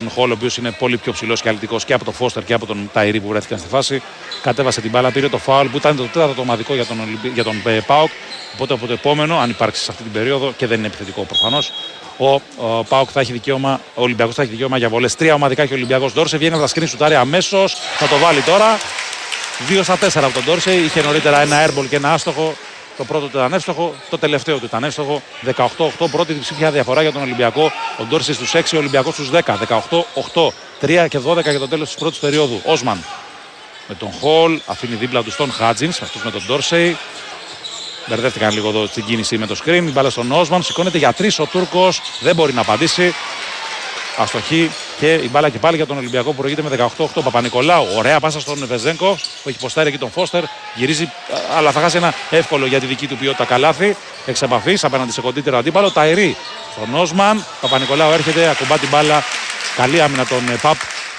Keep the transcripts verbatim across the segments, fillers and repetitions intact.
τον Χολ, ο οποίος είναι πολύ πιο ψηλός και αλυτικός και από τον Φώστερ και από τον Ταϊρή που βρέθηκαν στη φάση. Κατέβασε την μπάλα, πήρε το φάουλ που ήταν το τέταρτο ομαδικό για τον, Ολυμπι... για τον ΠΑΟΚ. Οπότε από το επόμενο, αν υπάρξει σε αυτή την περίοδο, και δεν είναι επιθετικό προφανώς, ο, ο ΠΑΟΚ θα έχει δικαίωμα, ο Ολυμπιακός θα έχει δικαίωμα για βολές. Τρία ομαδικά και ο Ολυμπιακός. Ντόρσε βγαίνει από τα σκριν, σουτάρει αμέσως, θα το βάλει τώρα. δύο στα τέσσερα από τον Ντόρσε. Είχε νωρίτερα ένα airball και ένα άστοχο. Το πρώτο του ήταν εύστοχο, το τελευταίο του ήταν εύστοχο. δεκαοκτώ οκτώ, πρώτη διψήφια διαφορά για τον Ολυμπιακό. Ο Ντόρσε στους έξι, ο Ολυμπιακός στους δέκα. δεκαοκτώ οκτώ, τρία και δώδεκα για το τέλος της πρώτης περίοδου. Όσμαν με τον Χολ, αφήνει δίπλα του στον Χάτζινς, αυτούς με τον Ντόρσεϊ. Μπερδεύτηκαν λίγο εδώ στην κίνηση με το screen. Η μπάλα στον Όσμαν, σηκώνεται για τρεις ο Τούρκος, δεν μπορεί να απαντήσει. Αστοχή και η μπάλα και πάλι για τον Ολυμπιακό που προηγείται με δεκαοκτώ οκτώ. Παπα-Νικολάου, ωραία πάσα στον Βεζέγκο που έχει ποστάρει εκεί τον Φώστερ. Γυρίζει, αλλά θα χάσει ένα εύκολο για τη δική του ποιότητα καλάθι. Εξ επαφής απέναντι σε κοντύτερο αντίπαλο. Ταϊρή στον Όσμαν. Παπα-Νικολάου έρχεται, ακουμπά την μπάλα. Καλή άμυνα τον Παπ.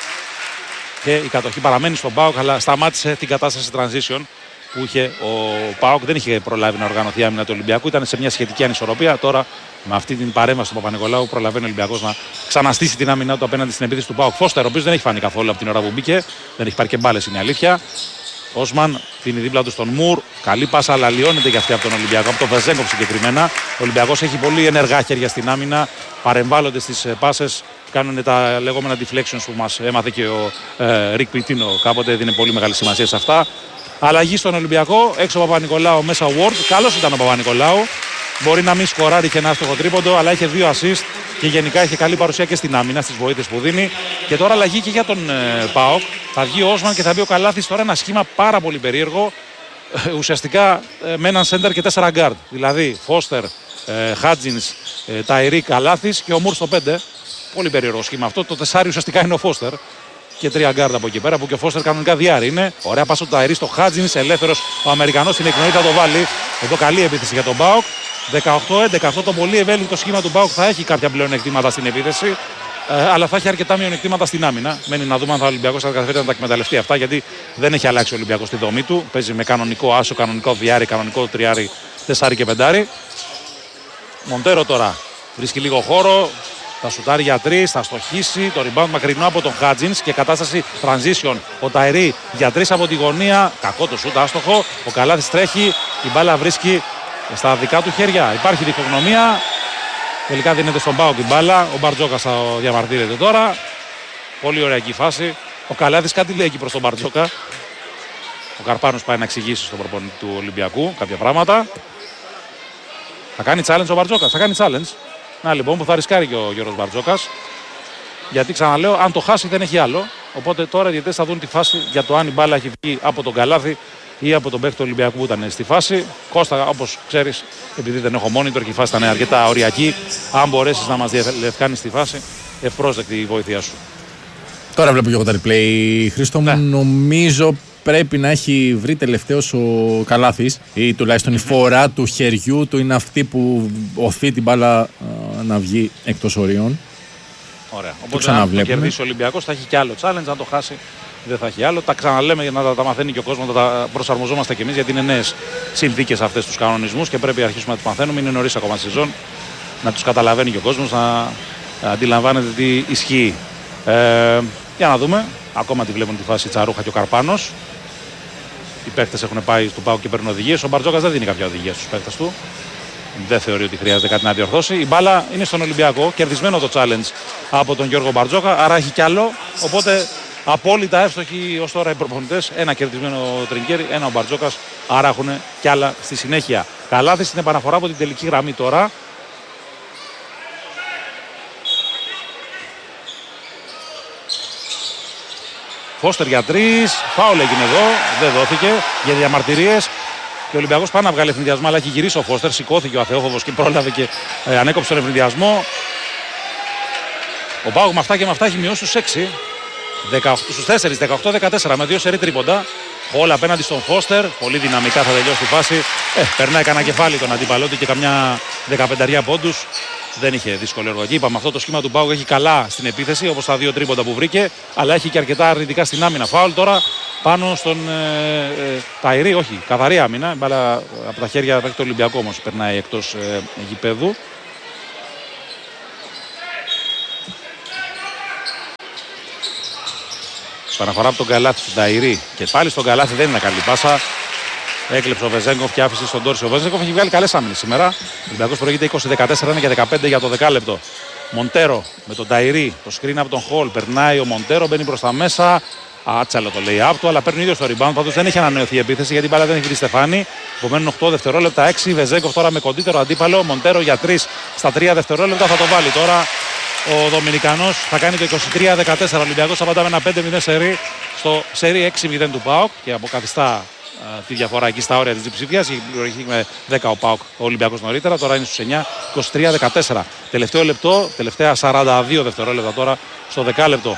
Και η κατοχή παραμένει στον ΠΑΟΚ, αλλά σταμάτησε την κατάσταση transition που είχε ο ΠΑΟΚ. Δεν είχε προλάβει να οργανωθεί η άμυνα του Ολυμπιακού. Ήταν σε μια σχετική ανισορροπία. Τώρα με αυτή την παρέμβαση του Παπα-Νικολάου προλαβαίνει ο Ολυμπιακός να ξαναστήσει την άμυνά του απέναντι στην επίθεση του ΠΑΟΚ. Φώστερ, ο οποίος δεν έχει φανεί καθόλου από την ώρα που μπήκε. Δεν έχει πάρει και μπάλες, είναι αλήθεια. Όσμαν πίνει δίπλα του στον Μουρ. Καλή πάσα, αλλά λιώνεται και αυτή από τον Ολυμπιακό. Από τον Βεζέγκοφ συγκεκριμένα. Ο Ολυμπιακός έχει πολύ ενεργά χέρια στην άμυνα. Παρεμβάλλονται στις πάσες. Κάνουν τα λεγόμενα deflections που μας έμαθε και ο ε, Ρικ Πιτίνο. Κάποτε έδινε πολύ μεγάλη σημασία σε αυτά. Αλλαγή στον Ολυμπιακό. Έξω ο Παπα-Νικολάου, μέσα ο Ward. Καλός ήταν ο Παπα-Νικολάου. Μπορεί να μην σκοράρει και ένα άστοχο τρίποντο, αλλά είχε δύο assist και γενικά είχε καλή παρουσία και στην άμυνα, στις βοήθειες που δίνει. Και τώρα αλλαγή και για τον ε, ΠΑΟΚ. Θα βγει ο Όσμαν και θα βγει ο Καλάθης. Τώρα ένα σχήμα πάρα πολύ περίεργο. Ε, ουσιαστικά ε, με έναν center και τέσσερα guard. Δηλαδή Φώστερ, ε, Χάτζινς, ε, Ταϊρή, Καλάθης και ο Μουρ στο πέντε. Πολύ περίεργο σχήμα αυτό. Το τεσάρι ουσιαστικά είναι ο Φώστερ. Και τρία γκάρτα από εκεί πέρα που και ο Φώστερ κανονικά διάρρη είναι. Ωραία πάσα του Ταϊρή στο Χάτζινς, ελεύθερος ο Αμερικανός, είναι εκνοή, θα το βάλει. Εδώ καλή επίθεση για τον ΠΑΟΚ. δεκαοκτώ έντεκα, αυτό το πολύ ευέλικτο σχήμα του ΠΑΟΚ θα έχει κάποια πλεονεκτήματα στην επίθεση. Ε, αλλά θα έχει αρκετά μειονεκτήματα στην άμυνα. Μένει να δούμε αν θα ο Ολυμπιακός θα καταφέρει να τα εκμεταλλευτεί αυτά, γιατί δεν έχει αλλάξει ο Ολυμπιακός στη δομή του. Παίζει με κανονικό άσο, κανονικό διάρρη, κανονικό τριάρι, τεσσάρι και πεντάρι. Μοντέρο τώρα βρίσκει λίγο χώρο. Θα σουτάρει για τρεις, θα στοχίσει. Το rebound μακρινό από τον Χάτζινς και κατάσταση transition. Ο Ταϊρή για τρεις από τη γωνία. Κακό το σουτ, άστοχο. Ο Καλάθης τρέχει. Η μπάλα βρίσκει στα δικά του χέρια. Υπάρχει διχογνωμία. Τελικά δίνεται στον ΠΑΟΚ η μπάλα. Ο Μπαρτζόκας θα διαμαρτύρεται τώρα. Πολύ ωραία εκεί φάση. Ο Καλάθης κάτι λέει εκεί προς τον Μπαρτζόκα. Ο Καρπάνος πάει να εξηγήσει στον προπονητή του Ολυμπιακού κάποια πράγματα. Θα κάνει challenge ο Μπαρτζόκας. Θα κάνει challenge. Να λοιπόν που θα ρισκάρει και ο Γιώργος Μπαρτζόκας. Γιατί ξαναλέω, αν το χάσει δεν έχει άλλο. Οπότε τώρα οι διαιτητές θα δουν τη φάση για το αν η μπάλα έχει βγει από τον Καλάθη ή από τον παίκτη του Ολυμπιακού που ήταν στη φάση. Κώστα, όπως ξέρεις, επειδή δεν έχω monitor και η φάση ήταν αρκετά οριακή, αν μπορέσεις να μας διευκάνεις τη φάση, ευπρόσδεκτη η βοήθειά σου. Τώρα βλέπω και εγώ τα replay, Χρήστο μου. Ναι. Νομίζω πρέπει να έχει βρει τελευταίος ο Καλάθης ή τουλάχιστον η φορά του χεριού του είναι αυτή που οθεί την μπάλα α, να βγει εκτός ορίων. Ωραία. Οπότε αν το κερδίσει ο Ολυμπιακός θα έχει κι άλλο challenge, αν το χάσει δεν θα έχει άλλο. Τα ξαναλέμε για να τα, τα μαθαίνει και ο κόσμος, να τα προσαρμοζόμαστε κι εμείς, γιατί είναι νέες συνθήκες αυτές τους κανονισμούς και πρέπει να αρχίσουμε να τους μαθαίνουμε. Είναι νωρίς ακόμα στη σεζόν, να τους καταλαβαίνει και ο κόσμος, να αντιλαμβάνεται τι ισχύει. Ε, για να δούμε. Ακόμα τη βλέπουν τη φάση Τσαρούχα και ο Καρπάνος. Οι παίκτες έχουν πάει στο ΠΑΟΚ και παίρνουν οδηγίες. Ο Μπαρτζόκας δεν δίνει κάποια οδηγία στους παίκτες του. Δεν θεωρεί ότι χρειάζεται κάτι να διορθώσει. Η μπάλα είναι στον Ολυμπιακό. Κερδισμένο το challenge από τον Γιώργο Μπαρτζόκα. Άρα έχει κι άλλο. Οπότε απόλυτα εύστοχοι ως τώρα οι προπονητές. Ένα κερδισμένο Τρινκέρι, ένα ο Μπαρτζόκας. Άρα έχουν κι άλλα στη συνέχεια. Καλάθης στην επαναφορά από την τελική γραμμή τώρα. Φώστερ για τρεις. Φάουλ έγινε εδώ. Δεν δόθηκε για διαμαρτυρίες. Και ο Ολυμπιακός πάει να βγάλει ευνηδιασμό, αλλά έχει γυρίσει ο Φώστερ. Σηκώθηκε ο Αθεόφοβος και πρόλαβε και ε, ανέκοψε τον ευνηδιασμό. Ο ΠΑΟΚ με αυτά και με αυτά έχει μειώσει στους έξι. Στους τέσσερα, δεκαοκτώ δεκατέσσερα με δύο σερί τρίποντα. Όλα απέναντι στον Φώστερ. Πολύ δυναμικά θα τελειώσει τη φάση. Ε, περνάει κανένα κεφάλι τον αντίπαλό του και καμιά δεκαπενταριά πόντους. Δεν είχε δύσκολο έργο εκεί. Είπαμε, αυτό το σχήμα του ΠΑΟΚ έχει καλά στην επίθεση, όπως τα δύο τρίποντα που βρήκε, αλλά έχει και αρκετά αρνητικά στην άμυνα. Φάουλ τώρα πάνω στον ε, ε, Ταϊρή, όχι, καθαρή άμυνα. Μπάλα από τα χέρια του Ολυμπιακού όμως περνάει εκτός ε, γηπέδου. Παναφορά από τον Καλάθι στον Ταϊρή και πάλι στον Καλάθι δεν είναι καλή πάσα. Έκλεψε ο Βεζέγκοφ και άφησε στον Ντόρση. Ο Βεζέγκοφ έχει βγάλει καλές άμυνες σήμερα. Ο Ολυμπιακός προηγείται είκοσι δεκατέσσερα για δεκαπέντε για το δεκάλεπτο. Μοντέρο με τον Ταϊρή. Το screen από τον Χολ. Περνάει ο Μοντέρο, μπαίνει προς τα μέσα. Άτσαλο το λέει από του, αλλά παίρνει ίδιο στο rebound. Πάντως δεν έχει ανανεωθεί η επίθεση γιατί η μπάλα δεν έχει βρει Στεφάνη. Απομένουν οκτώ δευτερόλεπτα, έξι. Βεζέγκοφ τώρα με κοντύτερο αντίπαλο. Μοντέρο για τρία στα τρία δευτερόλεπτα θα το βάλει τώρα. Ο Δομινικανός θα κάνει το είκοσι τρία δεκατέσσερα. Ο Ολυμπιακός απαντά με ένα πέντε μηδέν σερί στο σερί έξι μηδέν του ΠΑΟΚ και αποκαθιστά uh, τη διαφορά εκεί στα όρια της διψηφίας. Έχει πληρωθεί με δέκα ο ΠΑΟΚ ο Ολυμπιακός νωρίτερα. Τώρα είναι στους εννιά, είκοσι τρία δεκατέσσερα. Τελευταίο λεπτό, τελευταία σαράντα δύο δευτερόλεπτα τώρα στο δεκάλεπτο.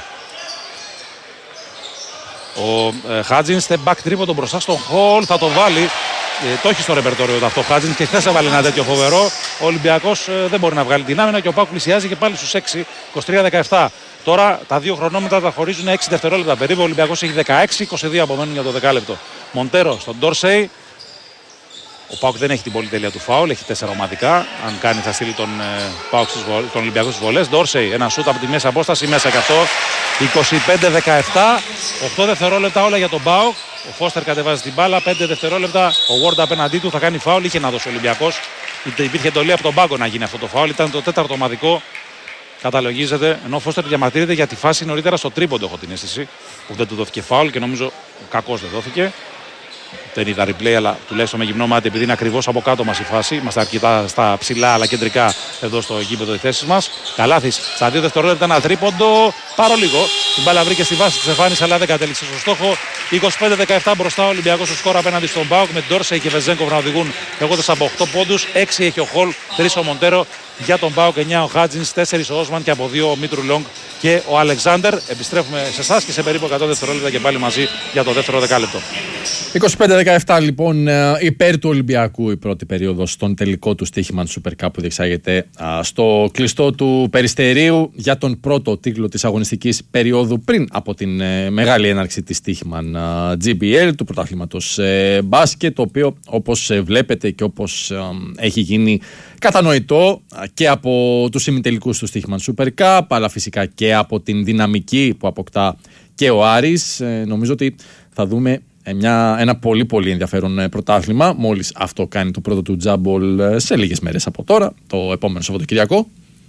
Ο ε, Χάτζιν step back τρίποντο μπροστά στον Χολ, θα το βάλει. Ε, το έχει στο ρεπερτόριο αυτό ο Χάτζιν και χθες έβαλε ένα τέτοιο φοβερό. Ο Ολυμπιακός ε, δεν μπορεί να βγάλει την άμυνα και ο ΠΑΟΚ πλησιάζει και πάλι στους έξι, είκοσι τρία δεκαεπτά. Τώρα τα δύο χρονόμετρα τα χωρίζουν έξι δευτερόλεπτα περίπου. Ο Ολυμπιακός έχει δεκαέξι, είκοσι δύο απομένουν για το δεκάλεπτο. Μοντέρο στον Ντόρσεϊ. Ο ΠΑΟΚ δεν έχει την πολυτέλεια του φάουλ, έχει τέσσερα ομαδικά. Αν κάνει θα στείλει τον, ε, ΠΑΟΚ στις βολ, τον Ολυμπιακό στις βολές. Ντόρσεϊ, ένα σούτ από τη μέση απόσταση, μέσα και αυτό. είκοσι πέντε δεκαεπτά, οκτώ δευτερόλεπτα όλα για τον ΠΑΟΚ. Ο Φώστερ κατεβάζει την μπάλα, πέντε δευτερόλεπτα. Ο Ward απέναντί του θα κάνει φάουλ, είχε να δώσει ο Ολυμπιακός. Υπήρχε εντολή από τον πάγκο να γίνει αυτό το φάουλ, ήταν το τέταρτο ομαδικό. Καταλογίζεται, ενώ ο Φώστερ διαμαρτύρεται για τη φάση νωρίτερα στο τρίποντο, έχω την αίσθηση, που δεν του δόθηκε φάουλ και νομίζω κακώς δεν δόθηκε. Δεν είδα replay, αλλά τουλάχιστον με γυμνό μάτι, επειδή είναι ακριβώς από κάτω μας η φάση. Είμαστε αρκετά στα ψηλά αλλά κεντρικά εδώ στο γήπεδο οι θέσεις μας. Καλάθης στα δύο δευτερόλεπτα ένα τρίποντο. Πάρω λίγο. Την μπάλα βρήκε στη βάση της Στεφάνης, αλλά δεν κατέληξε στο στόχο. είκοσι πέντε δεκαεπτά μπροστά ο Ολυμπιακός στο σκορ απέναντι στον ΠΑΟΚ με Ντόρσεϊ και Βεζέγκοφ να οδηγούν έχοντας από οκτώ πόντους. έξι έχει ο Χολ, τρία ο Μοντέρο. Για τον ΠΑΟΚ εννιά ο Χάτζινς, τέσσερα ο Όσμαν και από δύο ο Μήτρου Λόγκ και ο Αλεξάνδερ. Επιστρέφουμε σε εσάς και σε περίπου εκατό δευτερόλεπτα και πάλι μαζί για το δεύτερο δεκάλεπτο. είκοσι πέντε δεκαεπτά λοιπόν υπέρ του Ολυμπιακού η πρώτη περίοδο στον τελικό του στοίχημα του Super Cup που διεξάγεται στο κλειστό του Περιστερίου για τον πρώτο τίτλο της αγωνιστικής περίοδου πριν από την μεγάλη έναρξη της στοίχημαν τζι μπι ελ του πρωταθλήματος μπάσκετ, το οποίο όπως βλέπετε και όπως έχει γίνει κατανοητό και από τους ημιτελικούς του στοίχημαν Super Cup, αλλά φυσικά και από την δυναμική που αποκτά και ο Άρης, νομίζω ότι θα δούμε Μια, ένα πολύ πολύ ενδιαφέρον πρωτάθλημα. Μόλις αυτό κάνει το πρώτο του τζάμπολ σε λίγες μέρες από τώρα, το επόμενο Σαββατοκυριακό.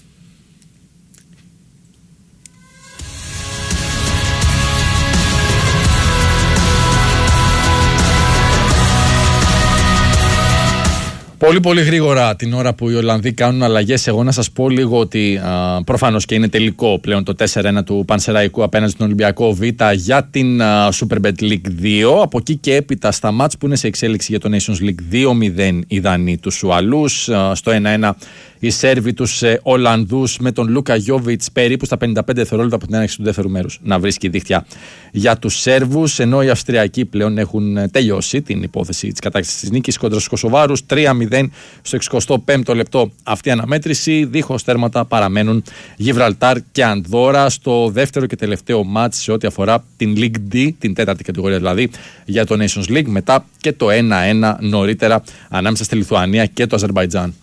Πολύ πολύ γρήγορα την ώρα που οι Ολλανδοί κάνουν αλλαγές, εγώ να σας πω λίγο ότι α, προφανώς και είναι τελικό πλέον το τέσσερα ένα του Πανσεραϊκού απέναντι στον Ολυμπιακό Β για την α, Superbet League δύο. Από εκεί και έπειτα στα μάτς που είναι σε εξέλιξη για το Nations League δύο μηδέν οι Δανείοι τους Ουαλούς, α, στο ένα ένα οι Σέρβοι τους ε, Ολλανδούς με τον Λούκα Γιόβιτς περίπου στα πενήντα πέντε δευτερόλεπτα από την έναρξη του δεύτερου μέρους να βρίσκει δίχτυα για τους Σέρβους, ενώ οι Αυστριακοί πλέον έχουν τελειώσει την υπόθεση της κατάκτησης της νίκης κόντρα στους Κωσοβάρους. Τρία μηδέν στο εξηκοστό πέμπτο λεπτό αυτή η αναμέτρηση. Δίχως τέρματα παραμένουν Γιβραλτάρ και Ανδόρα στο δεύτερο και τελευταίο μάτς σε ό,τι αφορά την League D, την τέταρτη κατηγορία δηλαδή για το Nations League, μετά και το ένα ένα νωρίτερα ανάμεσα στη Λιθουανία και το Αζερμπαϊτζάν.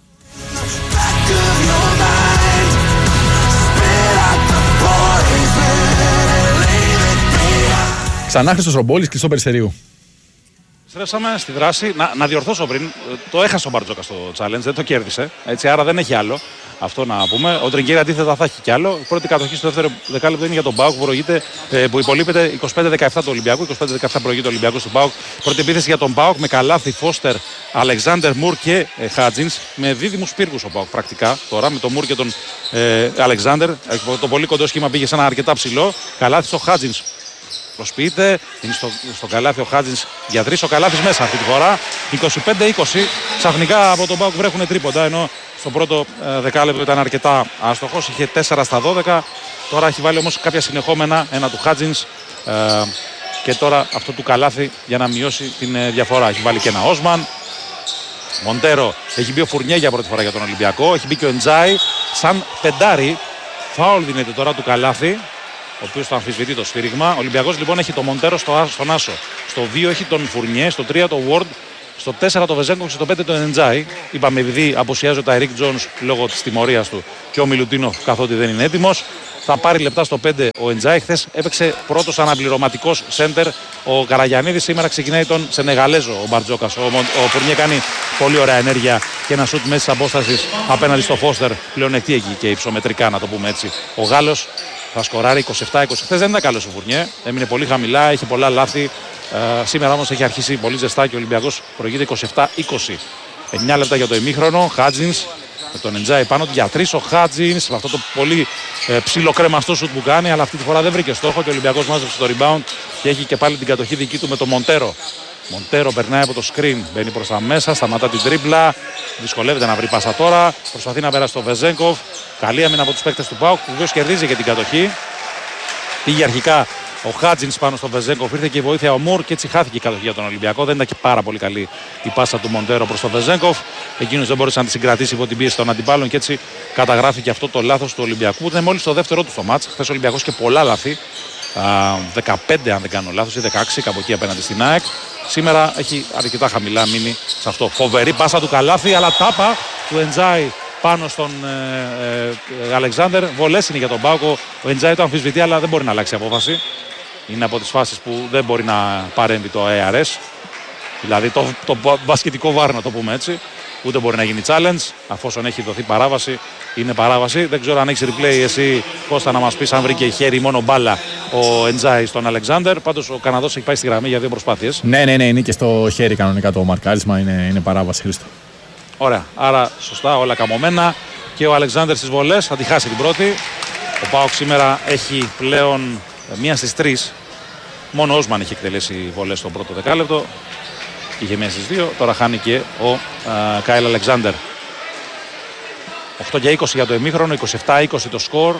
Ξανά Χρήστος Ρομπόλης, κλειστό Περιστερίου. Στρέψαμε στη δράση. Να, να διορθώσω πριν. Το έχασε ο Μπαρτζόκα στο challenge, δεν το κέρδισε. Έτσι, άρα δεν έχει άλλο. Αυτό να πούμε. Ο Τριγκέρι αντίθετα θα έχει κι άλλο. Η πρώτη κατοχή στο δεύτερο δεκάλεπτο είναι για τον ΠΑΟΚ που, που υπολείπεται είκοσι πέντε δεκαεπτά του Ολυμπιακού. είκοσι πέντε δεκαεπτά προηγείται ο Ολυμπιακός του ΠΑΟΚ. Πρώτη επίθεση για τον ΠΑΟΚ με Καλάθι, Φώστερ, Αλεξάνδερ, Μουρ και ε, Χάτζινς. Με δίδυμους πύργους ο ΠΑΟΚ πρακτικά τώρα με τον Μουρ και τον ε, Αλεξάνδερ. Το πολύ κοντό σχήμα πήγε σε ένα αρκετά ψηλό. Καλάθι στο Χάτζινς. Προσποιείται, είναι στο, στο Καλάθι ο Χάτζινς για τρεις, ο Καλάθις μέσα αυτή τη φορά. είκοσι πέντε είκοσι, ξαφνικά από τον ΠΑΟΚ βρέχουν τρίποντα, ενώ στο πρώτο ε, δεκάλεπτο ήταν αρκετά άστοχος, είχε τέσσερα στα δώδεκα. Τώρα έχει βάλει όμως κάποια συνεχόμενα, ένα του Χάτζινς ε, και τώρα αυτό του Καλάθι για να μειώσει την ε, διαφορά. Έχει βάλει και ένα Όσμαν. Μοντέρο, έχει μπει ο Φουρνιέ για πρώτη φορά για τον Ολυμπιακό, έχει μπει και ο Εντζάι σαν πεντάρι. Φάουλ δίνεται τώρα του Καλάθι, ο οποίος το αμφισβητεί το σφύριγμα. Ο Ολυμπιακός λοιπόν έχει το Μοντέρο στο, στον Άσο. Στο δύο έχει τον Φουρνιέ, στο τρία το Ward Στο τέσσερα το Βεζέγκοφ και στο πέντε το Εντζάι. Είπαμε επειδή απουσιάζει ο Ταϊρίκ Τζόνς λόγω της τιμωρίας του και ο Μιλουτίνοφ καθότι δεν είναι έτοιμος. Θα πάρει λεπτά στο πέντε ο Εντζάι. Χθες έπαιξε πρώτος αναπληρωματικός σέντερ ο Καραγιαννίδης. Σήμερα ξεκινάει τον Σενεγαλέζο ο Μπαρτζόκας. Ο, ο Φουρνιέ κάνει πολύ ωραία ενέργεια και ένα σουτ μέσης απόστασης απέναντι στο Φώστερ. Πλεονεκτεί εκεί και υψομετρικά, να το πούμε έτσι. Ο Γάλλος θα σκοράρει είκοσι επτά είκοσι. Χθες δεν ήταν καλός ο Φουρνιέ. Έμεινε πολύ χαμηλά, είχε πολλά λάθη. Ε, σήμερα όμως έχει αρχίσει πολύ ζεστά και ο Ολυμπιακός προηγείται είκοσι επτά είκοσι. εννιά λεπτά για το ημίχρονο. Χάτζινς με τον Εντζάι πάνω του για τρεις. Ο Χάτζινς με αυτό το πολύ ε, ψιλοκρεμαστό σουτ που κάνει, αλλά αυτή τη φορά δεν βρήκε στόχο και ο Ολυμπιακός μάζεψε το rebound και έχει και πάλι την κατοχή δική του με τον Μοντέρο. Μοντέρο περνάει από το screen, μπαίνει προς τα μέσα, σταματά την τρίπλα. Δυσκολεύεται να βρει πάσα τώρα. Προσπαθεί να περάσει το Βεζέγκοφ. Καλή άμυνα από τους παίκτες του ΠΑΟΚ που βεβαίως κερδίζει και την κατοχή. Πήγε αρχικά ο Χάτζινς πάνω στο Βεζέγκοφ, ήρθε και η βοήθεια ο Μουρ και έτσι χάθηκε η κατοχή για τον Ολυμπιακό. Δεν ήταν και πάρα πολύ καλή η πάσα του Μοντέρο προς τον Βεζέγκοφ. Εκείνος δεν μπορούσε να τη συγκρατήσει υπό την πίεση των αντιπάλων και έτσι καταγράφει και αυτό το λάθος του Ολυμπιακού που ήταν μόλις το δεύτερό του στο μάτς. Χθες ο Ολυμπιακός και πολλά λάθη. δεκαπέντε αν δεν κάνω λάθος ή δεκαέξι κάπου εκεί απέναντι στην ΑΕΚ. Σήμερα έχει αρκετά χαμηλά μείνει σε αυτό. Φοβερή πάσα του Καλάθη, αλλά τάπα του Εντζάι πάνω στον ε, ε, Αλεξάνδερ. Βολές είναι για τον Πάκο. Ο Εντζάι το αμφισβητεί, αλλά δεν μπορεί να αλλάξει απόφαση. Είναι από τις φάσεις που δεν μπορεί να παρέμβει το έι αρ ες. Δηλαδή το, το, το μπασκετικό βάρ, να το πούμε έτσι. Ούτε μπορεί να γίνει challenge, αφόσον έχει δοθεί παράβαση. Είναι παράβαση. Δεν ξέρω αν έχει replay εσύ, Κώστα, να μας πεις αν βρήκε χέρι μόνο μπάλα ο Εντζάι στον Αλεξάνδερ. Πάντως ο Καναδός έχει πάει στη γραμμή για δύο προσπάθειες. Ναι, ναι, ναι, είναι και στο χέρι κανονικά το μαρκάρισμα. Είναι, είναι παράβαση, Χρήστο. Ωραία. Άρα σωστά, όλα καμωμένα. Και ο Αλεξάνδερ στις βολές θα τη χάσει την πρώτη. Ο ΠΑΟΚ σήμερα έχει πλέον μία στις τρεις. Μόνο ο Όσμαν έχει εκτελέσει βολές στο πρώτο δεκάλεπτο. Είχε μία στις δύο. Τώρα χάνει και ο α, Κάιλ Αλεξάνδερ. οκτώ για είκοσι για το ημίχρονο, είκοσι επτά είκοσι το σκορ.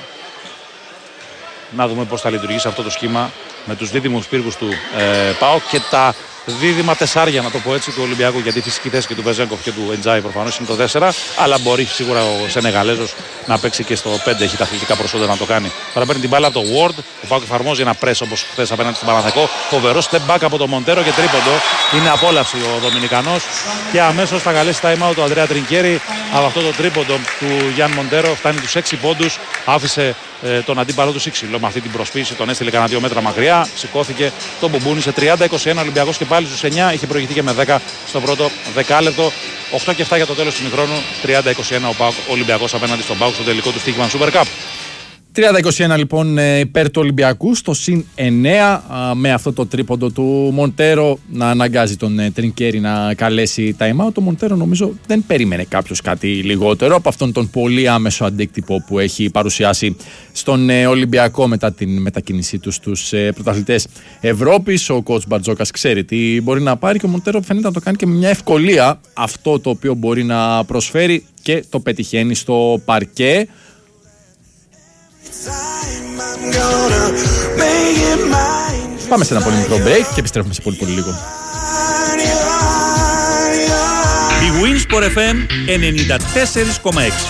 Να δούμε πώς θα λειτουργήσει αυτό το σχήμα με τους δίδυμους πύργους του ε, ΠΑΟΚ και τα δίδυμα τεσσάρια, να το πω έτσι, του Ολυμπιακού, γιατί η φυσική θέση και του Βεζέγκοφ και του Εντζάι προφανώς είναι το τέσσερα, αλλά μπορεί σίγουρα ο Σενεγαλέζος να παίξει και στο πέντε, έχει τα αθλητικά προσόντα να το κάνει. Τώρα παίρνει την μπάλα από το Ward, ο ΠΑΟΚ εφαρμόζει ένα press όπως χθες απέναντι στον Παναθηναϊκό, φοβερό step back από το Μοντέρο και τρίποντο, είναι απόλαυση ο Δομινικανός και αμέσως θα καλέσει time out ο Αντρέα Τρινκέρι από αυτό το τρίποντο του Γιάν Μοντέρο, φτάνει τους έξι πόντους, άφησε ε, τον αντίπαλο του σύξυλο με αυτή την προσποίηση, τον έστειλε κανένα δύο μέτρα μακριά, σηκώθηκε, τον μπουμπούνισε τριάντα είκοσι ένα Ολυμπιακός και πάλι στους εννιά, είχε προηγηθεί και με δέκα στο πρώτο δεκάλεπτο. οκτώ και επτά για το τέλος του ημιχρόνου, τριάντα είκοσι ένα ο ΠΑΟΚ, Ολυμπιακός απέναντι στον ΠΑΟΚ στο τελικό του Στίχημαν Super Cup. τριάντα είκοσι ένα λοιπόν υπέρ του Ολυμπιακού στο συν εννέα, με αυτό το τρίποντο του Μοντέρο να αναγκάζει τον Τρινκέρι να καλέσει time out. Το Μοντέρο νομίζω δεν περίμενε κάποιος κάτι λιγότερο από αυτόν τον πολύ άμεσο αντίκτυπο που έχει παρουσιάσει στον Ολυμπιακό μετά την μετακίνησή του στους πρωταθλητές Ευρώπης. Ο coach Μπαρτζόκας ξέρει τι μπορεί να πάρει και ο Μοντέρο φαίνεται να το κάνει και με μια ευκολία αυτό το οποίο μπορεί να προσφέρει και το πετυχαίνει στο παρκέ. Πάμε σε ένα πολύ μικρό break και επιστρέφουμε σε πολύ πολύ λίγο. Η Winsport εφ εμ ενενήντα τέσσερα κόμμα έξι.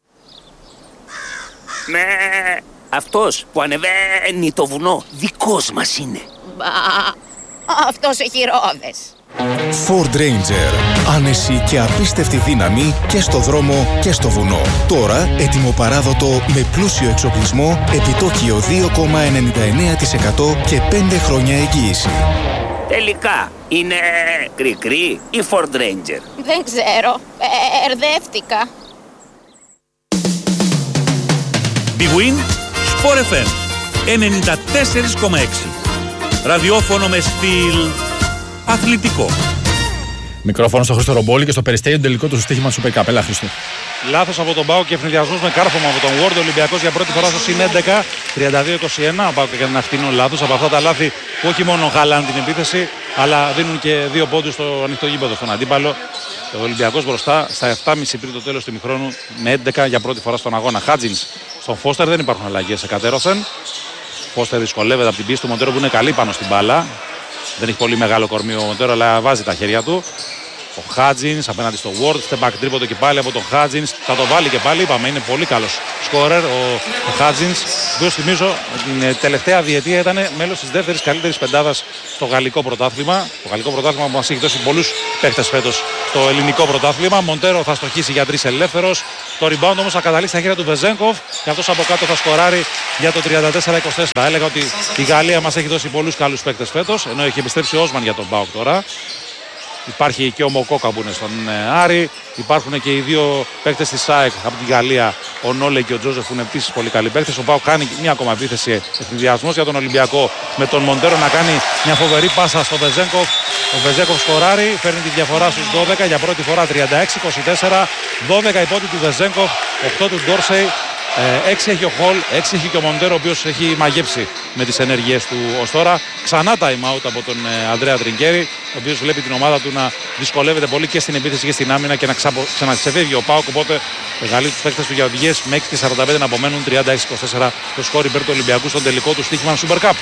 Ναι, αυτός που ανεβαίνει το βουνό δικός μας είναι. Μπα, αυτός έχει ρόδες. Ford Ranger. Άνεση και απίστευτη δύναμη και στο δρόμο και στο βουνό. Τώρα έτοιμο παράδοτο με πλούσιο εξοπλισμό, επιτόκιο δύο κόμμα ενενήντα εννέα τοις εκατό και πέντε χρόνια εγγύηση. Τελικά είναι κρικρή ή Ford Ranger? Δεν ξέρω, ερδεύτηκα. Big Win Sport εφ εμ ενενήντα τέσσερα κόμμα έξι. Ραδιόφωνο με στυλ αθλητικό. Μικρόφωνο στο Χρήστο Ρομπόλη και στο περιστέριο τελικό του στοίχημα Super Cup. Έλα, Χρήστο. Λάθος από τον ΠΑΟΚ και ευνηδιασμός με κάρφωμα από τον Ward. Ο Ολυμπιακός για πρώτη φορά στο συν έντεκα, τριάντα δύο είκοσι ένα. Ο ΠΑΟΚ έκανε ένα χτινό λάθος από αυτά τα λάθη που όχι μόνο χαλάνε την επίθεση, αλλά δίνουν και δύο πόντους στο ανοιχτό γήπεδο στον αντίπαλο. Ο Ολυμπιακός μπροστά στα επτά και μισό πριν το τέλος του ημιχρόνου με έντεκα για πρώτη φορά στον αγώνα. Χάτζινς στον Φώστερ, δεν υπάρχουν αλλαγές σε κατέρωθεν. Φώστερ δυσκολεύεται από την πίστη του Μοντέρο που είναι καλή πάνω στην μπάλα. Δεν έχει πολύ μεγάλο κορμί ο Μοντέρο, αλλά βάζει τα χέρια του. Ο Χάτζινς απέναντι στο Ward. Step back τρίποντο και πάλι από τον Χάτζινς. Θα το βάλει και πάλι. Είπαμε είναι πολύ καλός σκόρερ ο, ο Χάτζινς. Ο οποίος θυμίζω την τελευταία διετία ήταν μέλος της δεύτερης καλύτερης πεντάδας στο γαλλικό πρωτάθλημα. Το γαλλικό πρωτάθλημα που μας έχει δώσει πολλούς παίκτες φέτος στο ελληνικό πρωτάθλημα. Μοντέρο θα στοχίσει για τρεις ελεύθερος. Το rebound όμως θα καταλήξει στα χέρια του Βεζένκοφ και αυτός από κάτω θα σκοράρει για το τριάντα τέσσερα είκοσι τέσσερα. Έλεγα ότι η Γαλλία μας έχει δώσει πολλούς καλούς παίκτες φέτος, ενώ έχει επιστρέψει ο Όσμαν για τον ΠΑΟΚ τώρα. Υπάρχει και ο Μοκόκα που είναι στον Άρη. Υπάρχουν και οι δύο παίκτες της ΣΑΕΚ από τη Γαλλία, ο Νόλε και ο Τζόζεφ, που είναι επίσης πολύ καλοί παίκτες. Ο ΠΑΟΚ κάνει μια ακόμα επίθεση, ευθυνδιασμός για τον Ολυμπιακό με τον Μοντέρο να κάνει μια φοβερή πάσα στο Βεζένκοφ. Ο Βεζένκοφ σκοράρει, φέρνει τη διαφορά στους δώδεκα για πρώτη φορά τριάντα έξι είκοσι τέσσερα. δώδεκα η πόντη του Βεζένκοφ, οκτώ του Ντόρσεϊ. έξι έχει ο Χολ, έξι έχει και ο Μοντέρο, ο οποίος έχει μαγέψει με τις ενέργειες του ως τώρα. Ξανά time out από τον Ανδρέα Τριγκέρι, ο οποίος βλέπει την ομάδα του να δυσκολεύεται πολύ και στην επίθεση και στην άμυνα και να ξαναξεφεύγει ο ΠΑΟΚ. Οπότε μεγαλύτεροι τους παίκτες του για οδηγίες με έξι και σαράντα πέντε να απομένουν. τριάντα έξι είκοσι τέσσερα το σκόρ υπέρ του Ολυμπιακού στον τελικό του Στίχημαν Super Cup.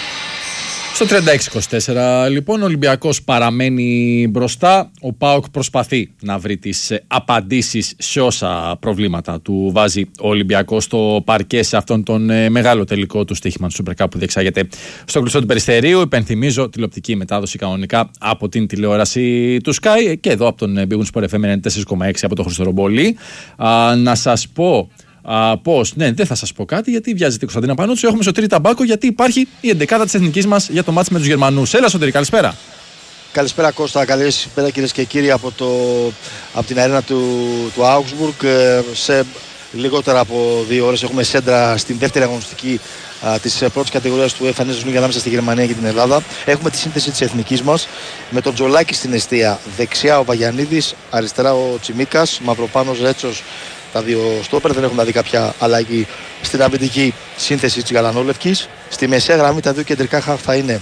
Στο τριάντα έξι είκοσι τέσσερα λοιπόν ο Ολυμπιακός παραμένει μπροστά. Ο ΠΑΟΚ προσπαθεί να βρει τις απαντήσεις σε όσα προβλήματα του βάζει ο Ολυμπιακός στο παρκέ σε αυτόν τον ε, μεγάλο τελικό του Στίχημαν Super Cup που διεξάγεται στο κλειστό του Περιστερίου. Υπενθυμίζω τηλεοπτική μετάδοση κανονικά από την τηλεόραση του Sky και εδώ από τον Big Win Sport εφ εμ ενενήντα τέσσερα κόμμα έξι από τον Χρήστο Ρομπόλη. Α, να σας πω Uh, πώς, ναι, δεν θα σας πω κάτι γιατί βιάζεται η Κωνσταντίνα Πανούτσου. Έχουμε Σωτήρη Ταμπάκο γιατί υπάρχει η εντεκάδα της εθνικής μας για το μάτς με τους Γερμανούς. Έλα Σωτήρη, καλησπέρα. Καλησπέρα Κώστα, καλησπέρα κυρίες και κύριοι από, το, από την αρένα του, του Augsburg. Σε λιγότερα από δύο ώρες έχουμε σέντρα στην δεύτερη αγωνιστική uh, της πρώτης κατηγορίας του εφ εν ες ανάμεσα στη Γερμανία και την Ελλάδα. Έχουμε τη σύνθεση της εθνικής μας με τον Τζολάκη στην εστία. Δεξιά ο Βαγιανίδης, αριστερά ο Τσιμίκας, Μαυροπάνος, Ρέτσος. Τα δύο στόπερ, δεν έχουμε δει κάποια αλλαγή στην αμυντική σύνθεση της γαλανόλευκης. Στη μεσαία γραμμή τα δύο κεντρικά χαφ θα είναι